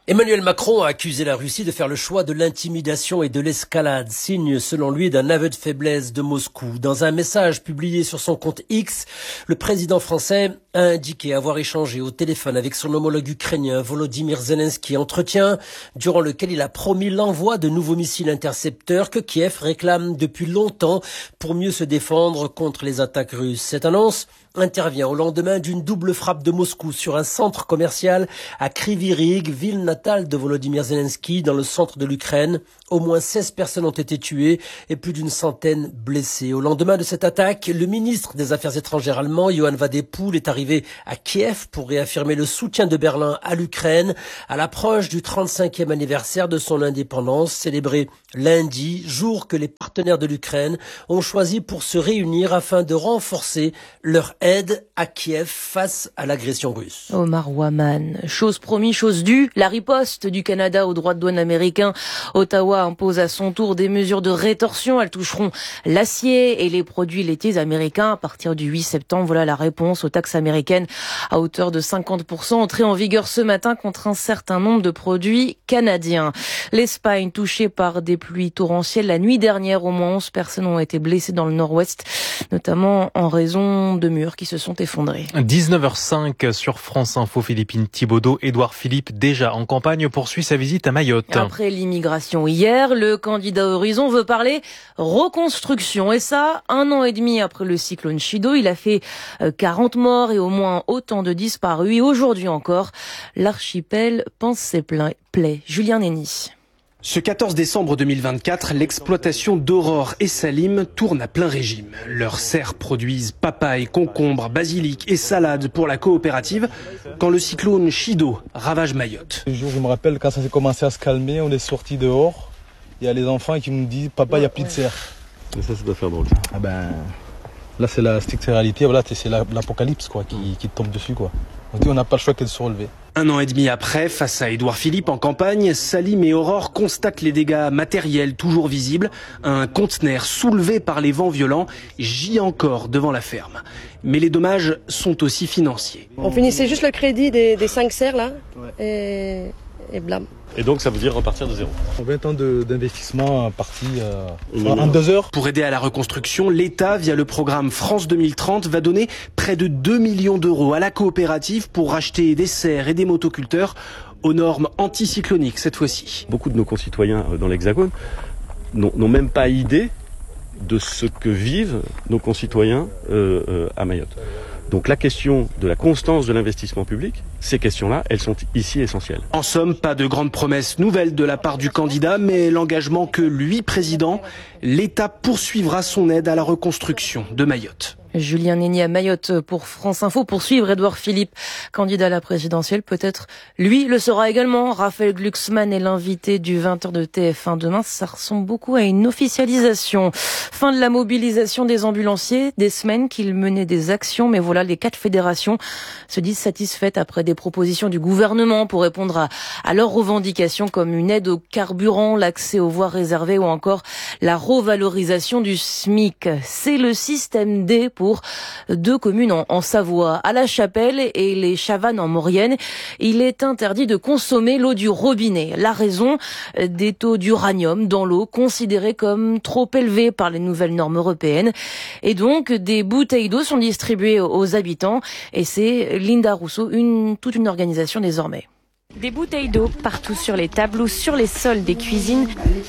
Emmanuel Macron a accusé la Russie de faire le choix de l'intimidation et de l'escalade, signe selon lui d'un aveu de faiblesse de Moscou. Dans un message publié sur son compte X, le président français a indiqué avoir échangé au téléphone avec son homologue ukrainien Volodymyr Zelensky, entretien durant lequel il a promis l'envoi de nouveaux missiles intercepteurs que Kiev réclame depuis longtemps pour mieux se défendre contre les attaques russes. Cette annonce intervient au lendemain d'une double frappe de Moscou sur un centre commercial à Kryvyi Rih, ville natale de Volodymyr Zelensky, dans le centre de l'Ukraine. Au moins seize personnes ont été tuées et plus d'une centaine blessées. Au lendemain de cette attaque, le ministre des Affaires étrangères allemand, Johann Wadepool, est arrivé à Kiev pour réaffirmer le soutien de Berlin à l'Ukraine à l'approche du trente-cinquième anniversaire de son indépendance, célébré lundi, jour que les partenaires de l'Ukraine ont choisi pour se réunir afin de renforcer leur aide à Kiev face à l'agression russe. Omar Waman, chose promis, chose due, la riposte du Canada aux droits de douane américains. Ottawa impose à son tour des mesures de rétorsion. Elles toucheront l'acier et les produits laitiers américains à partir du huit septembre. Voilà la réponse aux taxes américaines à hauteur de cinquante pour cent entrées en vigueur ce matin contre un certain nombre de produits canadiens. L'Espagne touchée par des pluies torrentielles la nuit dernière. Au moins onze personnes ont été blessées dans le nord-ouest, notamment en raison de murs qui se sont effondrés. dix-neuf heures cinq sur France Info. Philippine Thibaudeau. Édouard Philippe, déjà en campagne, poursuit sa visite à Mayotte. Après l'immigration hier, le candidat Horizon veut parler reconstruction. Et ça, un an et demi après le cyclone Chido, il a fait quarante morts et au moins autant de disparus. Et aujourd'hui encore, l'archipel pense ses plaies. Julien Nény. Ce quatorze décembre deux mille vingt-quatre, l'exploitation d'Aurore et Salim tourne à plein régime. Leurs serres produisent papaye, concombres, basilic et salade pour la coopérative quand le cyclone Chido ravage Mayotte. Le jour, je me rappelle, quand ça s'est commencé à se calmer, on est sortis dehors. Il y a les enfants qui nous disent « Papa, il n'y a plus de serre ». Mais ça, ça doit faire drôle. Ah ben, là, c'est la stricte réalité. Voilà, c'est l'apocalypse quoi, qui, qui tombe dessus, quoi. On n'a pas le choix que de se relever. Un an et demi après, face à Édouard Philippe en campagne, Salim et Aurore constatent les dégâts matériels toujours visibles. Un conteneur soulevé par les vents violents gît encore devant la ferme. Mais les dommages sont aussi financiers. On finissait juste le crédit des, des cinq serres là, ouais. et, et blâme. Et donc ça veut dire repartir de zéro. vingt ans d'investissement parti euh, en deux heures. Pour aider à la reconstruction, l'État, via le programme France deux mille trente, va donner près de deux millions d'euros à la coopérative pour racheter des serres et des motoculteurs aux normes anticycloniques cette fois-ci. Beaucoup de nos concitoyens dans l'Hexagone n'ont même pas idée de ce que vivent nos concitoyens euh, euh, à Mayotte. Donc la question de la constance de l'investissement public, ces questions-là, elles sont ici essentielles. En somme, pas de grandes promesses nouvelles de la part du candidat, mais l'engagement que lui, président, l'État poursuivra son aide à la reconstruction de Mayotte. Julien Nény à Mayotte pour France Info. Pour suivre Édouard Philippe, candidat à la présidentielle, peut-être lui le sera également. Raphaël Glucksmann est l'invité du vingt heures de T F un demain. Ça ressemble beaucoup à une officialisation. Fin de la mobilisation des ambulanciers, des semaines qu'ils menaient des actions, mais voilà, les quatre fédérations se disent satisfaites après des propositions du gouvernement pour répondre à, à leurs revendications comme une aide au carburant, l'accès aux voies réservées ou encore la revalorisation du SMIC. C'est le système D pour deux communes en, en Savoie, à La Chapelle et les Chavannes en Maurienne. Il est interdit de consommer l'eau du robinet. La raison, des taux d'uranium dans l'eau considérés comme trop élevés par les nouvelles normes européennes. Et donc, des bouteilles d'eau sont distribuées aux habitants. Et c'est Linda Rousseau, une, toute une organisation désormais. Des bouteilles d'eau partout sur les tables ou sur les sols des cuisines.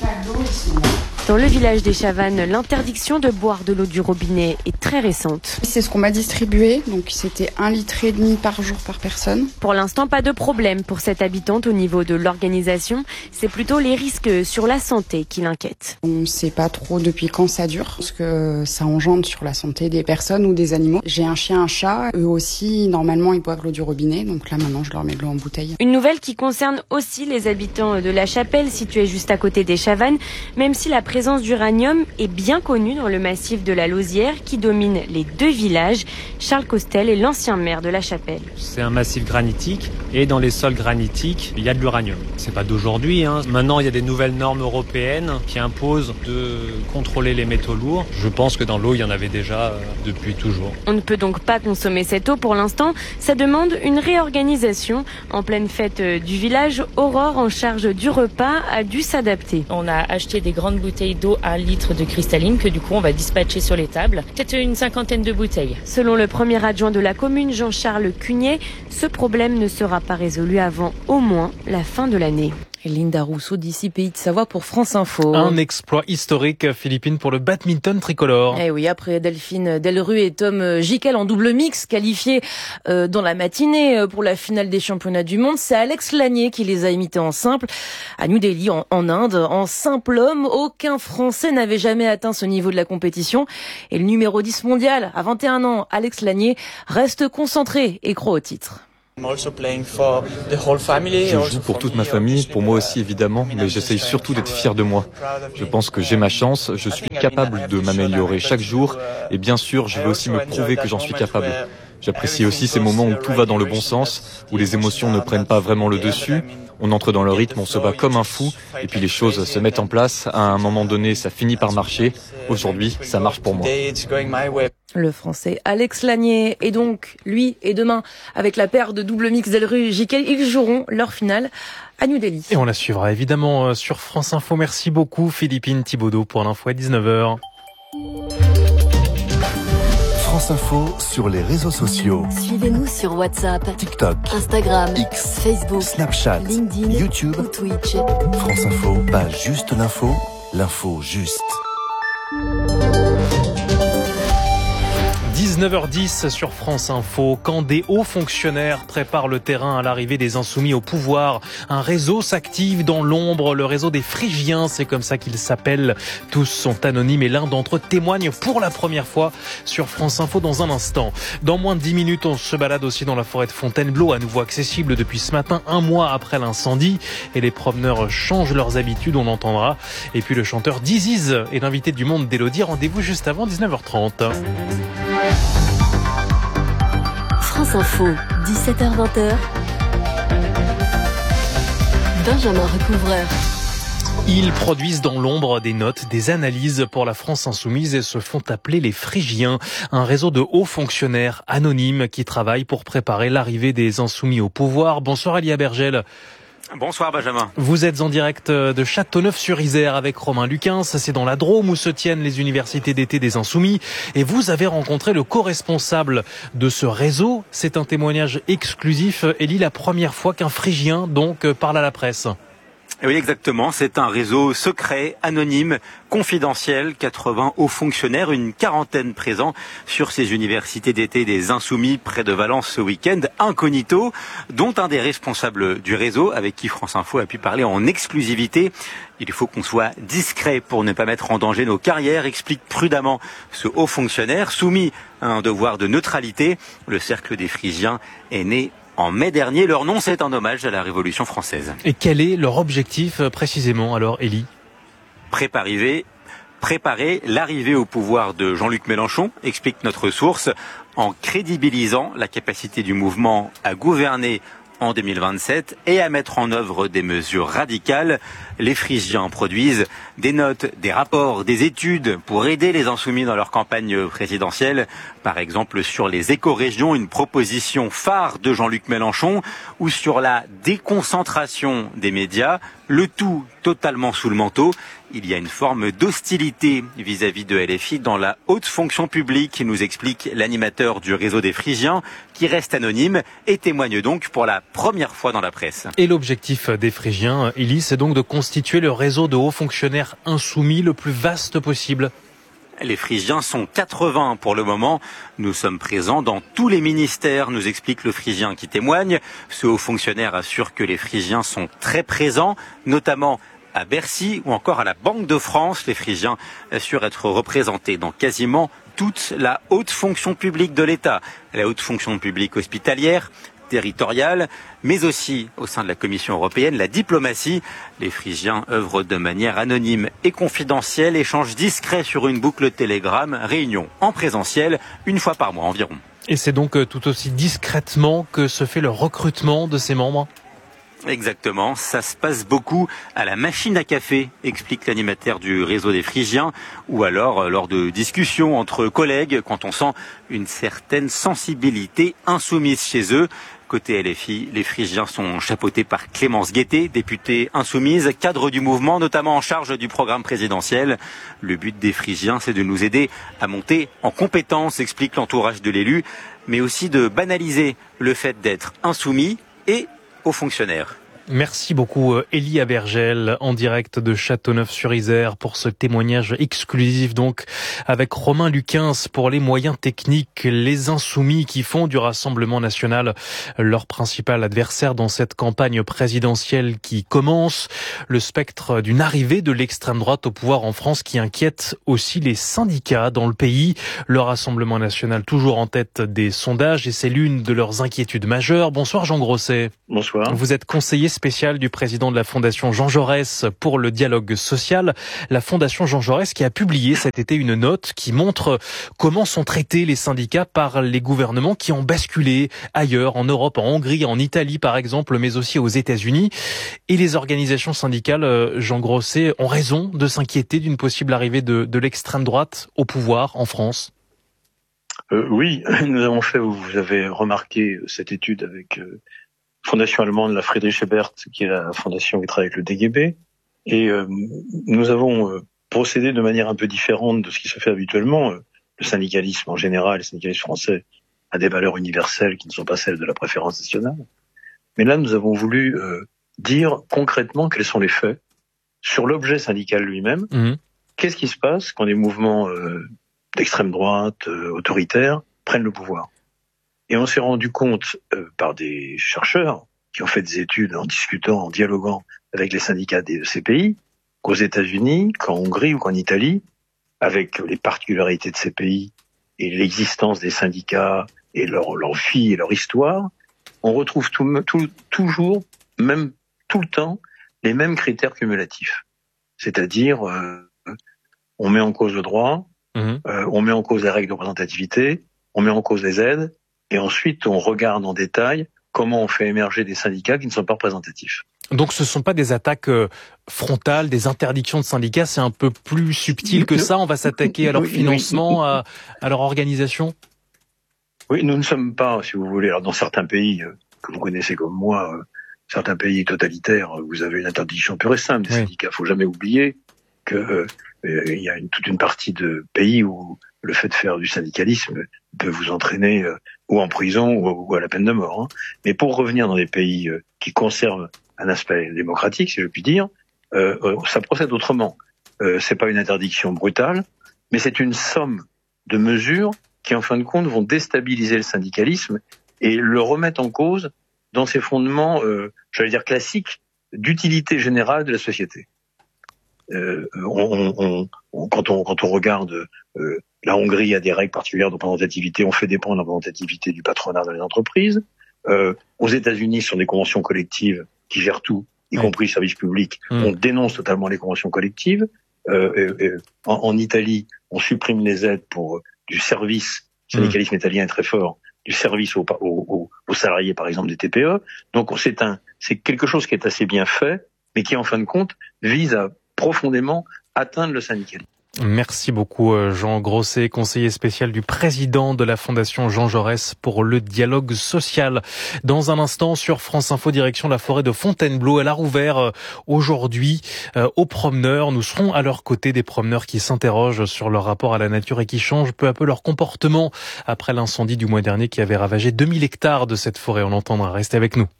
Dans le village des Chavannes, l'interdiction de boire de l'eau du robinet est très récente. C'est ce qu'on m'a distribué, donc c'était un litre et demi par jour par personne. Pour l'instant, pas de problème pour cette habitante au niveau de l'organisation. C'est plutôt les risques sur la santé qui l'inquiètent. On ne sait pas trop depuis quand ça dure, parce que ça engendre sur la santé des personnes ou des animaux. J'ai un chien, un chat, eux aussi, normalement, ils boivent l'eau du robinet, donc là maintenant je leur mets de l'eau en bouteille. Une nouvelle qui concerne aussi les habitants de La Chapelle, située juste à côté des Chavannes, même si la présence d'uranium est bien connue dans le massif de la Lausière qui domine les deux villages. Charles Costel est l'ancien maire de La Chapelle. C'est un massif granitique et dans les sols granitiques, il y a de l'uranium. C'est pas d'aujourd'hui, hein. Maintenant, il y a des nouvelles normes européennes qui imposent de contrôler les métaux lourds. Je pense que dans l'eau, il y en avait déjà euh, depuis toujours. On ne peut donc pas consommer cette eau pour l'instant. Ça demande une réorganisation. En pleine fête du village, Aurore, en charge du repas, a dû s'adapter. On a acheté des grandes bouteilles d'eau à un litre de cristalline que du coup on va dispatcher sur les tables. Peut-être une cinquantaine de bouteilles. Selon le premier adjoint de la commune, Jean-Charles Cugnet, ce problème ne sera pas résolu avant au moins la fin de l'année. Linda Rousseau d'ici Pays de Savoie pour France Info. Un exploit historique philippine pour le badminton tricolore. Eh oui, après Delphine Delrue et Tom Jikel en double mix qualifiés euh, dans la matinée pour la finale des championnats du monde, c'est Alex Lanier qui les a imités en simple à New Delhi en, en Inde. En simple homme, aucun Français n'avait jamais atteint ce niveau de la compétition. Et le numéro dix mondial, à vingt et un ans, Alex Lanier, reste concentré et croit au titre. Je joue pour toute ma famille, pour moi aussi évidemment, mais j'essaye surtout d'être fier de moi. Je pense que j'ai ma chance, je suis capable de m'améliorer chaque jour et bien sûr, je veux aussi me prouver que j'en suis capable. J'apprécie aussi ces moments où tout va dans le bon sens, où les émotions ne prennent pas vraiment le dessus. On entre dans le rythme, on se bat comme un fou et puis les choses se mettent en place. À un moment donné, ça finit par marcher. Aujourd'hui, ça marche pour moi. Le Français Alex Lanier et donc lui et demain avec la paire de double mix Delrue-Jikel, ils joueront leur finale à New Delhi. Et on la suivra évidemment sur France Info. Merci beaucoup Philippine Thibaudot pour l'info à dix-neuf heures. France Info sur les réseaux sociaux. Suivez-nous sur WhatsApp, TikTok, Instagram, X, Facebook, Snapchat, LinkedIn, YouTube ou Twitch. France Info, pas juste l'info, l'info juste. dix-neuf heures dix sur France Info. Quand des hauts fonctionnaires préparent le terrain à l'arrivée des insoumis au pouvoir, un réseau s'active dans l'ombre, le réseau des Phrygiens, c'est comme ça qu'ils s'appellent. Tous sont anonymes et l'un d'entre eux témoigne pour la première fois sur France Info dans un instant. Dans moins de dix minutes, on se balade aussi dans la forêt de Fontainebleau, à nouveau accessible depuis ce matin, un mois après l'incendie. Et les promeneurs changent leurs habitudes, on l'entendra. Et puis le chanteur Diziz est l'invité du Monde d'Élodie. Rendez-vous juste avant dix-neuf heures trente. France Info, dix-sept heures vingt. Benjamin Recouvreur. Ils produisent dans l'ombre des notes, des analyses pour la France insoumise et se font appeler les Phrygiens, un réseau de hauts fonctionnaires anonymes qui travaillent pour préparer l'arrivée des insoumis au pouvoir. Bonsoir Elia Bergel. Bonsoir Benjamin. Vous êtes en direct de Châteauneuf-sur-Isère avec Romain Luquin. C'est dans la Drôme où se tiennent les universités d'été des Insoumis. Et vous avez rencontré le co-responsable de ce réseau. C'est un témoignage exclusif. Élie, la première fois qu'un Phrygien donc parle à la presse. Oui, exactement. C'est un réseau secret, anonyme, confidentiel. quatre-vingts hauts fonctionnaires, une quarantaine présents sur ces universités d'été des Insoumis près de Valence ce week-end, incognito, dont un des responsables du réseau avec qui France Info a pu parler en exclusivité. Il faut qu'on soit discret pour ne pas mettre en danger nos carrières, explique prudemment ce haut fonctionnaire soumis à un devoir de neutralité. Le cercle des Phrygiens est né en mai dernier. Leur nom, c'est un hommage à la Révolution française. Et quel est leur objectif précisément alors, Élie ? Préparer, préparer l'arrivée au pouvoir de Jean-Luc Mélenchon, explique notre source, en crédibilisant la capacité du mouvement à gouverner en deux mille vingt-sept et à mettre en œuvre des mesures radicales. Les Phrygiens produisent des notes, des rapports, des études pour aider les insoumis dans leur campagne présidentielle. Par exemple sur les écorégions, une proposition phare de Jean-Luc Mélenchon, ou sur la déconcentration des médias, le tout totalement sous le manteau. Il y a une forme d'hostilité vis-à-vis de L F I dans la haute fonction publique, nous explique l'animateur du réseau des Phrygiens, qui reste anonyme et témoigne donc pour la première fois dans la presse. Et l'objectif des Phrygiens, Élie, c'est donc de constituer le réseau de hauts fonctionnaires insoumis le plus vaste possible. Les Phrygiens sont quatre-vingts pour le moment. Nous sommes présents dans tous les ministères, nous explique le Phrygien qui témoigne. Ce haut fonctionnaire assure que les Phrygiens sont très présents, notamment à Bercy ou encore à la Banque de France. Les Phrygiens assurent être représentés dans quasiment toute la haute fonction publique de l'État. La haute fonction publique hospitalière, territoriale, mais aussi au sein de la Commission européenne, la diplomatie. Les Phrygiens œuvrent de manière anonyme et confidentielle, échange discret sur une boucle Telegram, réunion en présentiel une fois par mois environ. Et c'est donc tout aussi discrètement que se fait le recrutement de ces membres ? Exactement, ça se passe beaucoup à la machine à café, explique l'animateur du réseau des Phrygiens, ou alors lors de discussions entre collègues quand on sent une certaine sensibilité insoumise chez eux. Côté L F I, les Phrygiens sont chapeautés par Clémence Guettet, députée insoumise, cadre du mouvement, notamment en charge du programme présidentiel. Le but des Phrygiens, c'est de nous aider à monter en compétences, explique l'entourage de l'élu, mais aussi de banaliser le fait d'être insoumis et aux fonctionnaires. Merci beaucoup Élie Abergel en direct de Châteauneuf-sur-Isère pour ce témoignage exclusif donc avec Romain Luquins pour les moyens techniques. Les insoumis qui font du Rassemblement national leur principal adversaire dans cette campagne présidentielle qui commence. Le spectre d'une arrivée de l'extrême droite au pouvoir en France qui inquiète aussi les syndicats dans le pays. Le Rassemblement national toujours en tête des sondages et c'est l'une de leurs inquiétudes majeures. Bonsoir Jean Grosset. Bonsoir. Vous êtes conseiller spécial du président de la Fondation Jean Jaurès pour le dialogue social. La Fondation Jean Jaurès qui a publié cet été une note qui montre comment sont traités les syndicats par les gouvernements qui ont basculé ailleurs, en Europe, en Hongrie, en Italie par exemple, mais aussi aux États-Unis. Et les organisations syndicales, Jean Grosset, ont raison de s'inquiéter d'une possible arrivée de, de l'extrême droite au pouvoir en France. Euh, oui, nous avons fait, vous avez remarqué cette étude avec euh, Fondation allemande, la Friedrich Ebert, qui est la fondation qui travaille avec le D G B. Et euh, nous avons euh, procédé de manière un peu différente de ce qui se fait habituellement. Euh, le syndicalisme en général, le syndicalisme français, a des valeurs universelles qui ne sont pas celles de la préférence nationale. Mais là, nous avons voulu euh, dire concrètement quels sont les faits sur l'objet syndical lui-même. Mmh. Qu'est-ce qui se passe quand des mouvements euh, d'extrême droite, euh, autoritaires, prennent le pouvoir? Et on s'est rendu compte euh, par des chercheurs qui ont fait des études en discutant, en dialoguant avec les syndicats de ces pays, qu'aux États-Unis, qu'en Hongrie ou qu'en Italie, avec les particularités de ces pays et l'existence des syndicats et leur, leur vie et leur histoire, on retrouve tout, tout, toujours, même tout le temps, les mêmes critères cumulatifs. C'est-à-dire, euh, on met en cause le droit, mmh. euh, on met en cause les règles de représentativité, on met en cause les aides, et ensuite, on regarde en détail comment on fait émerger des syndicats qui ne sont pas représentatifs. Donc ce ne sont pas des attaques frontales, des interdictions de syndicats, c'est un peu plus subtil que ça. On va s'attaquer à leur financement, à, à leur organisation. Oui, nous ne sommes pas, si vous voulez, alors dans certains pays que vous connaissez comme moi, certains pays totalitaires, vous avez une interdiction pure et simple des oui. syndicats. Il ne faut jamais oublier qu'il euh, y a une, toute une partie de pays où le fait de faire du syndicalisme peut vous entraîner euh, ou en prison ou, ou à la peine de mort. Hein. Mais pour revenir dans des pays euh, qui conservent un aspect démocratique, si je puis dire, euh, euh, ça procède autrement. Euh, c'est pas une interdiction brutale, mais c'est une somme de mesures qui, en fin de compte, vont déstabiliser le syndicalisme et le remettre en cause dans ses fondements, euh, j'allais dire classiques, d'utilité générale de la société. Euh, on, on, on, quand, on, quand on regarde euh, la Hongrie a des règles particulières de représentativité, on fait dépendre la représentativité du patronat dans les entreprises. Euh, aux États-Unis, ce sont des conventions collectives qui gèrent tout, y oui. compris le service public. Mmh. On dénonce totalement les conventions collectives. Euh, et, et, en, en Italie, on supprime les aides pour euh, du service. Le syndicalisme mmh. italien est très fort. Du service aux, aux, aux salariés, par exemple, des T P E. Donc c'est un, c'est quelque chose qui est assez bien fait, mais qui, en fin de compte, vise à profondément atteindre le syndicalisme. Merci beaucoup Jean Grosset, conseiller spécial du président de la Fondation Jean Jaurès pour le dialogue social. Dans un instant sur France Info, direction la forêt de Fontainebleau. Elle a rouvert aujourd'hui aux promeneurs. Nous serons à leur côté, des promeneurs qui s'interrogent sur leur rapport à la nature et qui changent peu à peu leur comportement après l'incendie du mois dernier qui avait ravagé deux mille hectares de cette forêt. On entendra. Restez avec nous.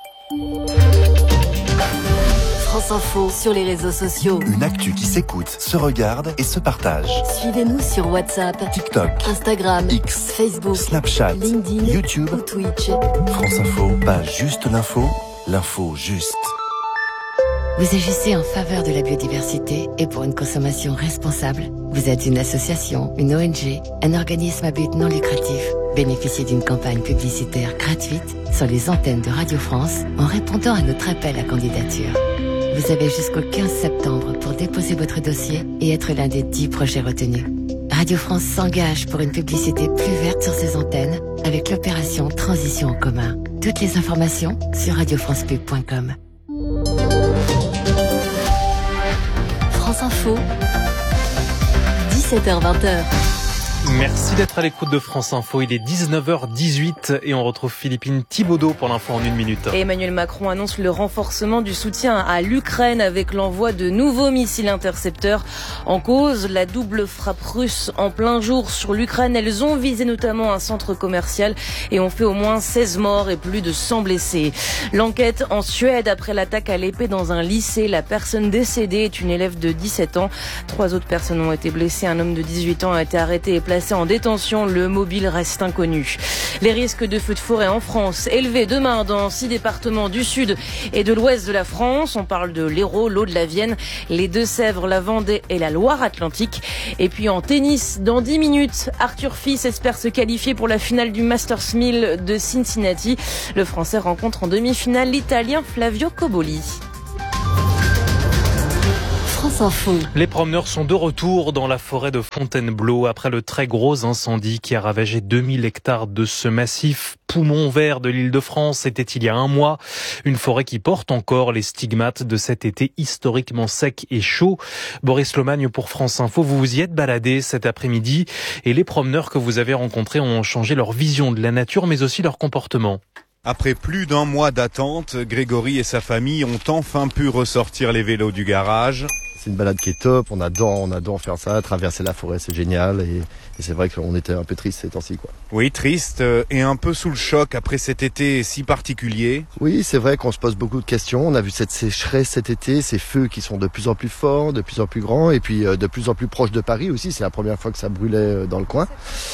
France Info sur les réseaux sociaux. Une actu qui s'écoute, se regarde et se partage. Suivez-nous sur WhatsApp, TikTok, Instagram, X, Facebook, Snapchat, LinkedIn, YouTube ou Twitch. France Info, pas juste l'info, l'info juste. Vous agissez en faveur de la biodiversité et pour une consommation responsable. Vous êtes une association, une O N G, un organisme à but non lucratif. Bénéficiez d'une campagne publicitaire gratuite sur les antennes de Radio France en répondant à notre appel à candidature. Vous avez jusqu'au quinze septembre pour déposer votre dossier et être l'un des dix projets retenus. Radio France s'engage pour une publicité plus verte sur ses antennes avec l'opération Transition en commun. Toutes les informations sur radio france pub point com. France Info, dix-sept heures vingt. Merci d'être à l'écoute de France Info. Il est dix-neuf heures dix-huit et on retrouve Philippine Thibaudot pour l'info en une minute. Emmanuel Macron annonce le renforcement du soutien à l'Ukraine avec l'envoi de nouveaux missiles intercepteurs. En cause, la double frappe russe en plein jour sur l'Ukraine. Elles ont visé notamment un centre commercial et ont fait au moins seize morts et plus de cent blessés. L'enquête en Suède après l'attaque à l'épée dans un lycée. La personne décédée est une élève de dix-sept ans. Trois autres personnes ont été blessées. Un homme de dix-huit ans a été arrêté et placé en détention. Le mobile reste inconnu. Les risques de feux de forêt en France élevés demain dans six départements du sud et de l'ouest de la France. On parle de l'Hérault, l'Aude, de la Vienne, les Deux-Sèvres, la Vendée et la Loire-Atlantique. Et puis en tennis, dans dix minutes, Arthur Fils espère se qualifier pour la finale du Masters mille de Cincinnati. Le Français rencontre en demi-finale l'Italien Flavio Cobolli. France Info. Les promeneurs sont de retour dans la forêt de Fontainebleau après le très gros incendie qui a ravagé deux mille hectares de ce massif poumon vert de l'Île-de-France. C'était il y a un mois. Une forêt qui porte encore les stigmates de cet été historiquement sec et chaud. Boris Lomagne pour France Info. Vous vous y êtes baladé cet après-midi et les promeneurs que vous avez rencontrés ont changé leur vision de la nature mais aussi leur comportement. Après plus d'un mois d'attente, Grégory et sa famille ont enfin pu ressortir les vélos du garage. C'est une balade qui est top, on adore, on adore faire ça, traverser la forêt, c'est génial et, et c'est vrai qu'on était un peu triste ces temps-ci, quoi. Oui, triste et un peu sous le choc après cet été si particulier. Oui, c'est vrai qu'on se pose beaucoup de questions, on a vu cette sécheresse cet été, ces feux qui sont de plus en plus forts, de plus en plus grands et puis de plus en plus proches de Paris aussi, c'est la première fois que ça brûlait dans le coin.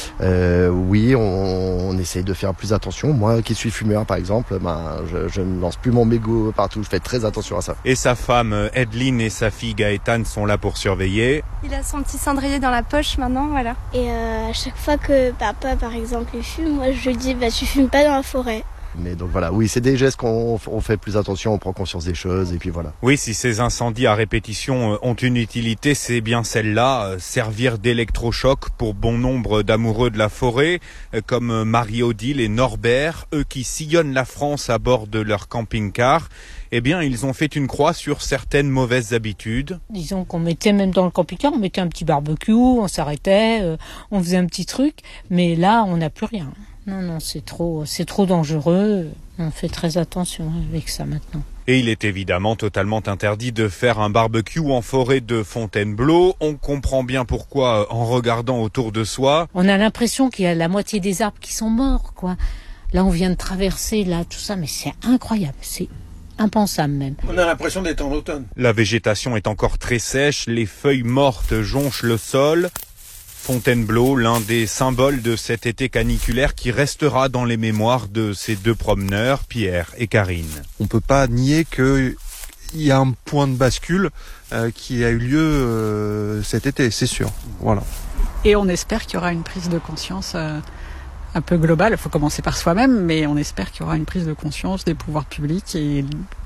Euh, oui, on, on essaye de faire plus attention, moi qui suis fumeur par exemple, ben, je, je ne lance plus mon mégot partout, je fais très attention à ça. Et sa femme Edline et sa fille Gaëlle sont là pour surveiller. Il a son petit cendrier dans la poche maintenant, voilà. Et euh, à chaque fois que papa, par exemple, fume, moi je lui dis bah tu fumes pas dans la forêt. Mais donc voilà, oui, c'est des gestes qu'on on fait plus attention, on prend conscience des choses et puis voilà. Oui, si ces incendies à répétition ont une utilité, c'est bien celle-là, servir d'électrochoc pour bon nombre d'amoureux de la forêt, comme Marie-Odile et Norbert, eux qui sillonnent la France à bord de leur camping-car. Eh bien, ils ont fait une croix sur certaines mauvaises habitudes. Disons qu'on mettait même dans le camping-car, on mettait un petit barbecue, on s'arrêtait, euh, on faisait un petit truc, mais là, on n'a plus rien. Non, non, c'est trop, c'est trop dangereux. On fait très attention avec ça maintenant. Et il est évidemment totalement interdit de faire un barbecue en forêt de Fontainebleau. On comprend bien pourquoi en regardant autour de soi. On a l'impression qu'il y a la moitié des arbres qui sont morts, quoi. Là, on vient de traverser, là, tout ça, mais c'est incroyable, c'est impensable même. On a l'impression d'être en automne. La végétation est encore très sèche, les feuilles mortes jonchent le sol. Fontainebleau, l'un des symboles de cet été caniculaire qui restera dans les mémoires de ces deux promeneurs, Pierre et Karine. On peut pas nier qu'il y a un point de bascule euh, qui a eu lieu euh, cet été, c'est sûr. Voilà. Et on espère qu'il y aura une prise de conscience euh, un peu globale. Il faut commencer par soi-même, mais on espère qu'il y aura une prise de conscience des pouvoirs publics et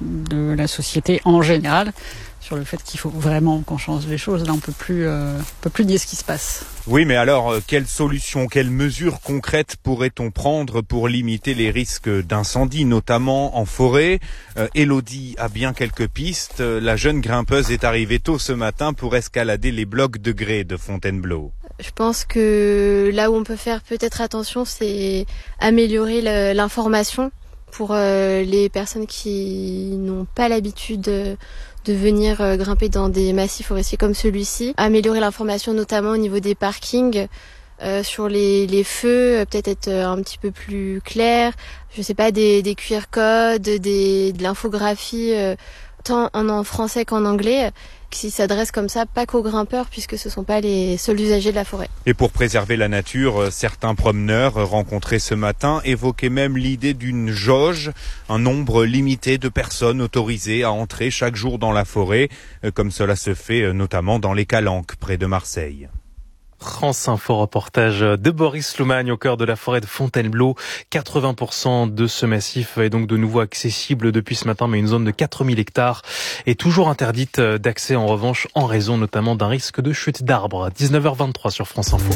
de la société en général sur le fait qu'il faut vraiment qu'on change les choses. Là, on peut plus, euh, on peut plus nier ce qui se passe. Oui, mais alors, quelles solutions, quelles mesures concrètes pourrait-on prendre pour limiter les risques d'incendie, notamment en forêt ? euh, Élodie a bien quelques pistes. La jeune grimpeuse est arrivée tôt ce matin pour escalader les blocs de grès de Fontainebleau. Je pense que là où on peut faire peut-être attention, c'est améliorer le, l'information pour euh, les personnes qui n'ont pas l'habitude de, de venir euh, grimper dans des massifs forestiers comme celui-ci. Améliorer l'information notamment au niveau des parkings, euh, sur les, les feux, euh, peut-être être un petit peu plus clair. Je sais pas, des, des Q R codes, des, de l'infographie, euh, tant en, en français qu'en anglais, qui s'adresse comme ça pas qu'aux grimpeurs puisque ce sont pas les seuls usagers de la forêt. Et pour préserver la nature, certains promeneurs rencontrés ce matin évoquaient même l'idée d'une jauge, un nombre limité de personnes autorisées à entrer chaque jour dans la forêt, comme cela se fait notamment dans les Calanques près de Marseille. France Info reportage de Boris Loumagne au cœur de la forêt de Fontainebleau. quatre-vingts pour cent de ce massif est donc de nouveau accessible depuis ce matin, mais une zone de quatre mille hectares est toujours interdite d'accès en revanche en raison notamment d'un risque de chute d'arbres. dix-neuf heures vingt-trois sur France Info.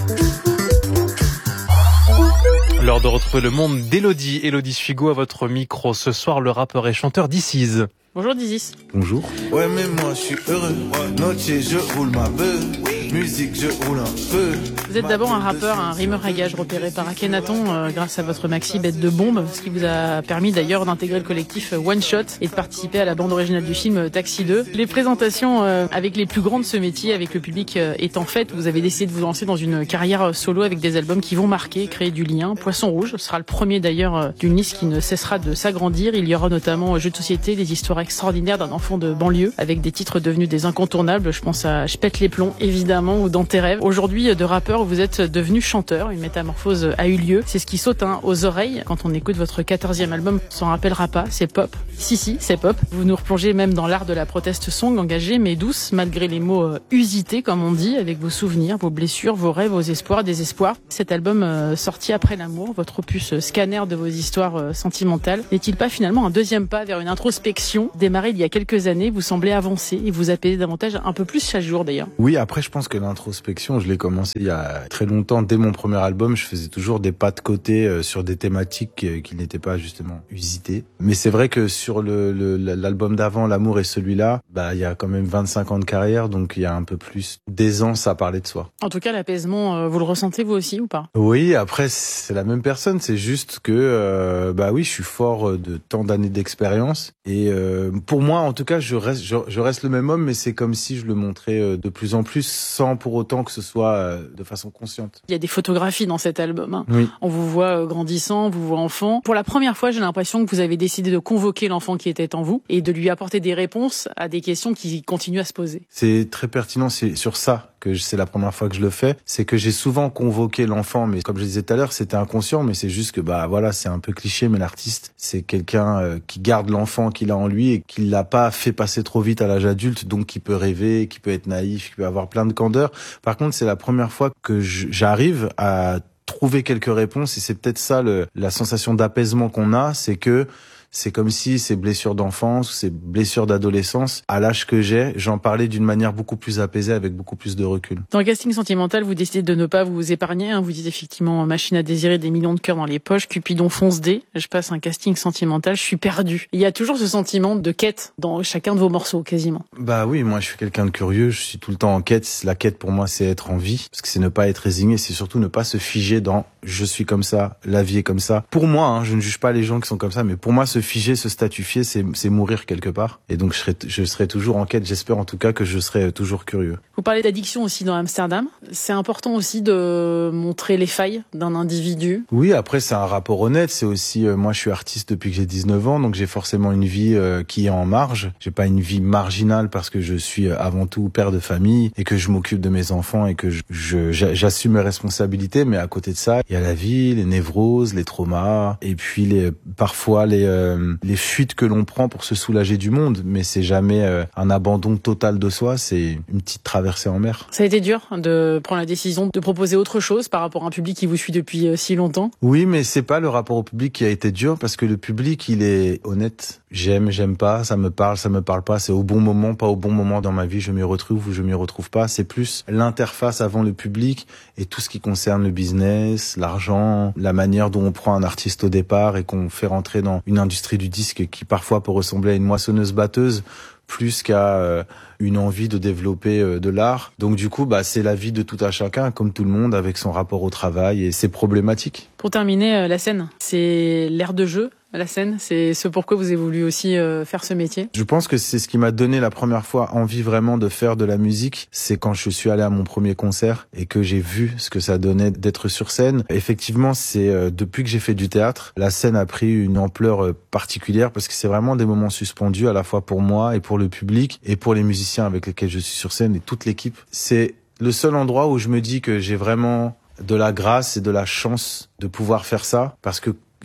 L'heure de retrouver le monde d'Élodie. Élodie Suigo à votre micro. Ce soir, le rappeur et chanteur d'Isis. Bonjour Dizis. Bonjour. Ouais mais moi je suis heureux. Noche je roule ma beuh. Musique je roule un peu. Vous êtes d'abord un rappeur, un rimeur à gage repéré par Akhenaton euh, grâce à votre maxi Bête de bombe, ce qui vous a permis d'ailleurs d'intégrer le collectif One Shot et de participer à la bande originale du film Taxi deux. Les présentations euh, avec les plus grands de ce métier, avec le public euh, étant faites, vous avez décidé de vous lancer dans une carrière solo avec des albums qui vont marquer, créer du lien. Poisson Rouge sera le premier d'ailleurs euh, d'une liste qui ne cessera de s'agrandir. Il y aura notamment Jeux de société, des histoires extraordinaires d'un enfant de banlieue avec des titres devenus des incontournables. Je pense à Je pète les plombs évidemment ou Dans tes rêves. Aujourd'hui de rappeur vous êtes devenu chanteur, une métamorphose a eu lieu. C'est ce qui saute hein, aux oreilles quand on écoute votre quatorzième album. On s'en rappellera pas, c'est pop. Si si, c'est pop. Vous nous replongez même dans l'art de la protest song, engagée mais douce malgré les mots euh, usités comme on dit, avec vos souvenirs, vos blessures, vos rêves, vos espoirs, désespoirs. Cet album euh, sorti après l'amour, votre opus euh, scanner de vos histoires euh, sentimentales, n'est-il pas finalement un deuxième pas vers une introspection démarrée il y a quelques années? Vous semblez avancer et vous apaiser davantage, un peu plus chaque jour d'ailleurs. Oui, après je pense que l'introspection, je l'ai commencé il y a très longtemps. Dès mon premier album, je faisais toujours des pas de côté euh, sur des thématiques euh, qui n'étaient pas justement usitées. Mais c'est vrai que sur le, le l'album d'avant, L'amour et celui-là, bah il y a quand même vingt-cinq ans de carrière, donc il y a un peu plus d'aisance à parler de soi. En tout cas, l'apaisement, euh, vous le ressentez vous aussi ou pas? Oui, après c'est la même personne, c'est juste que euh, bah oui, je suis fort de tant d'années d'expérience et euh, pour moi en tout cas, je reste je, je reste le même homme, mais c'est comme si je le montrais euh, de plus en plus sans pour autant que ce soit euh, de façon consciente. Il y a des photographies dans cet album. Hein. Oui. On vous voit euh, grandissant, on vous voit enfant. Pour la première fois, j'ai l'impression que vous avez décidé de convoquer l'enfant qui était en vous et de lui apporter des réponses à des questions qui continuent à se poser. C'est très pertinent, c'est sur ça que c'est la première fois que je le fais. C'est que j'ai souvent convoqué l'enfant, mais comme je disais tout à l'heure, c'était inconscient, mais c'est juste que bah voilà, c'est un peu cliché, mais l'artiste, c'est quelqu'un euh, qui garde l'enfant qu'il a en lui et qui l'a pas fait passer trop vite à l'âge adulte, donc qui peut rêver, qui peut être naïf, qui peut avoir plein de candeur. Par contre, c'est la première fois que j'arrive à trouver quelques réponses et c'est peut-être ça le, la sensation d'apaisement qu'on a, c'est que c'est comme si ces blessures d'enfance ou ces blessures d'adolescence, à l'âge que j'ai, j'en parlais d'une manière beaucoup plus apaisée, avec beaucoup plus de recul. Dans le casting sentimental, vous décidez de ne pas vous épargner. Hein. Vous dites effectivement machine à désirer, des millions de cœurs dans les poches, Cupidon fonce dé. Je passe un casting sentimental, je suis perdu. Il y a toujours ce sentiment de quête dans chacun de vos morceaux, quasiment. Bah oui, moi je suis quelqu'un de curieux, je suis tout le temps en quête. La quête pour moi, c'est être en vie, parce que c'est ne pas être résigné, c'est surtout ne pas se figer dans je suis comme ça, la vie est comme ça. Pour moi, hein, je ne juge pas les gens qui sont comme ça, mais pour moi, se figer, se statufier, c'est, c'est mourir quelque part. Et donc, je serai, je serai toujours en quête. J'espère en tout cas que je serai toujours curieux. Vous parlez d'addiction aussi dans Amsterdam. C'est important aussi de montrer les failles d'un individu. Oui, après, c'est un rapport honnête. C'est aussi, euh, moi, je suis artiste depuis que j'ai dix-neuf ans, donc j'ai forcément une vie euh, qui est en marge. J'ai pas une vie marginale parce que je suis euh, avant tout père de famille et que je m'occupe de mes enfants et que je, je, j'assume mes responsabilités. Mais à côté de ça, il y a la vie, les névroses, les traumas et puis les, parfois les, euh, les fuites que l'on prend pour se soulager du monde. Mais c'est jamais euh, un abandon total de soi, c'est une petite traversée en mer. Ça a été dur de prendre la décision de proposer autre chose par rapport à un public qui vous suit depuis euh, si longtemps. Oui, mais c'est pas le rapport au public qui a été dur parce que le public, il est honnête. J'aime, j'aime pas, ça me parle, ça me parle pas. C'est au bon moment, pas au bon moment dans ma vie. Je m'y retrouve ou je m'y retrouve pas. C'est plus l'interface avant le public et tout ce qui concerne le business, l'argent, la manière dont on prend un artiste au départ et qu'on fait rentrer dans une industrie du disque qui parfois peut ressembler à une moissonneuse-batteuse plus qu'à euh, une envie de développer euh, de l'art. Donc du coup, bah c'est la vie de tout à chacun, comme tout le monde, avec son rapport au travail et ses problématiques. Pour terminer, euh, la scène, c'est l'air de jeu. La scène, c'est ce pourquoi vous avez voulu aussi euh, faire ce métier. Je pense que c'est ce qui m'a donné la première fois envie vraiment de faire de la musique. C'est quand je suis allé à mon premier concert et que j'ai vu ce que ça donnait d'être sur scène. Effectivement, c'est euh, depuis que j'ai fait du théâtre, la scène a pris une ampleur euh, particulière parce que c'est vraiment des moments suspendus à la fois pour moi et pour le public et pour les musiciens avec lesquels je suis sur scène et toute l'équipe. C'est le seul endroit où je me dis que j'ai vraiment de la grâce et de la chance de pouvoir faire ça parce que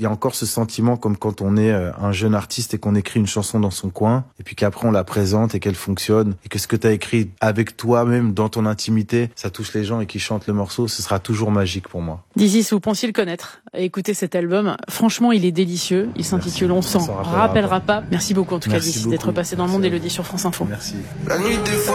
il y a encore ce sentiment comme quand on est un jeune artiste et qu'on écrit une chanson dans son coin, et puis qu'après on la présente et qu'elle fonctionne, et que ce que tu as écrit avec toi-même dans ton intimité, ça touche les gens et qu'ils chantent le morceau, ce sera toujours magique pour moi. Dizzy, vous pensiez le connaître. Écoutez cet album, franchement il est délicieux, il s'intitule On s'en rappellera pas. Merci beaucoup en tout cas Dizzy d'être passé dans le monde et le dit sur France Info. Merci. La nuit des fois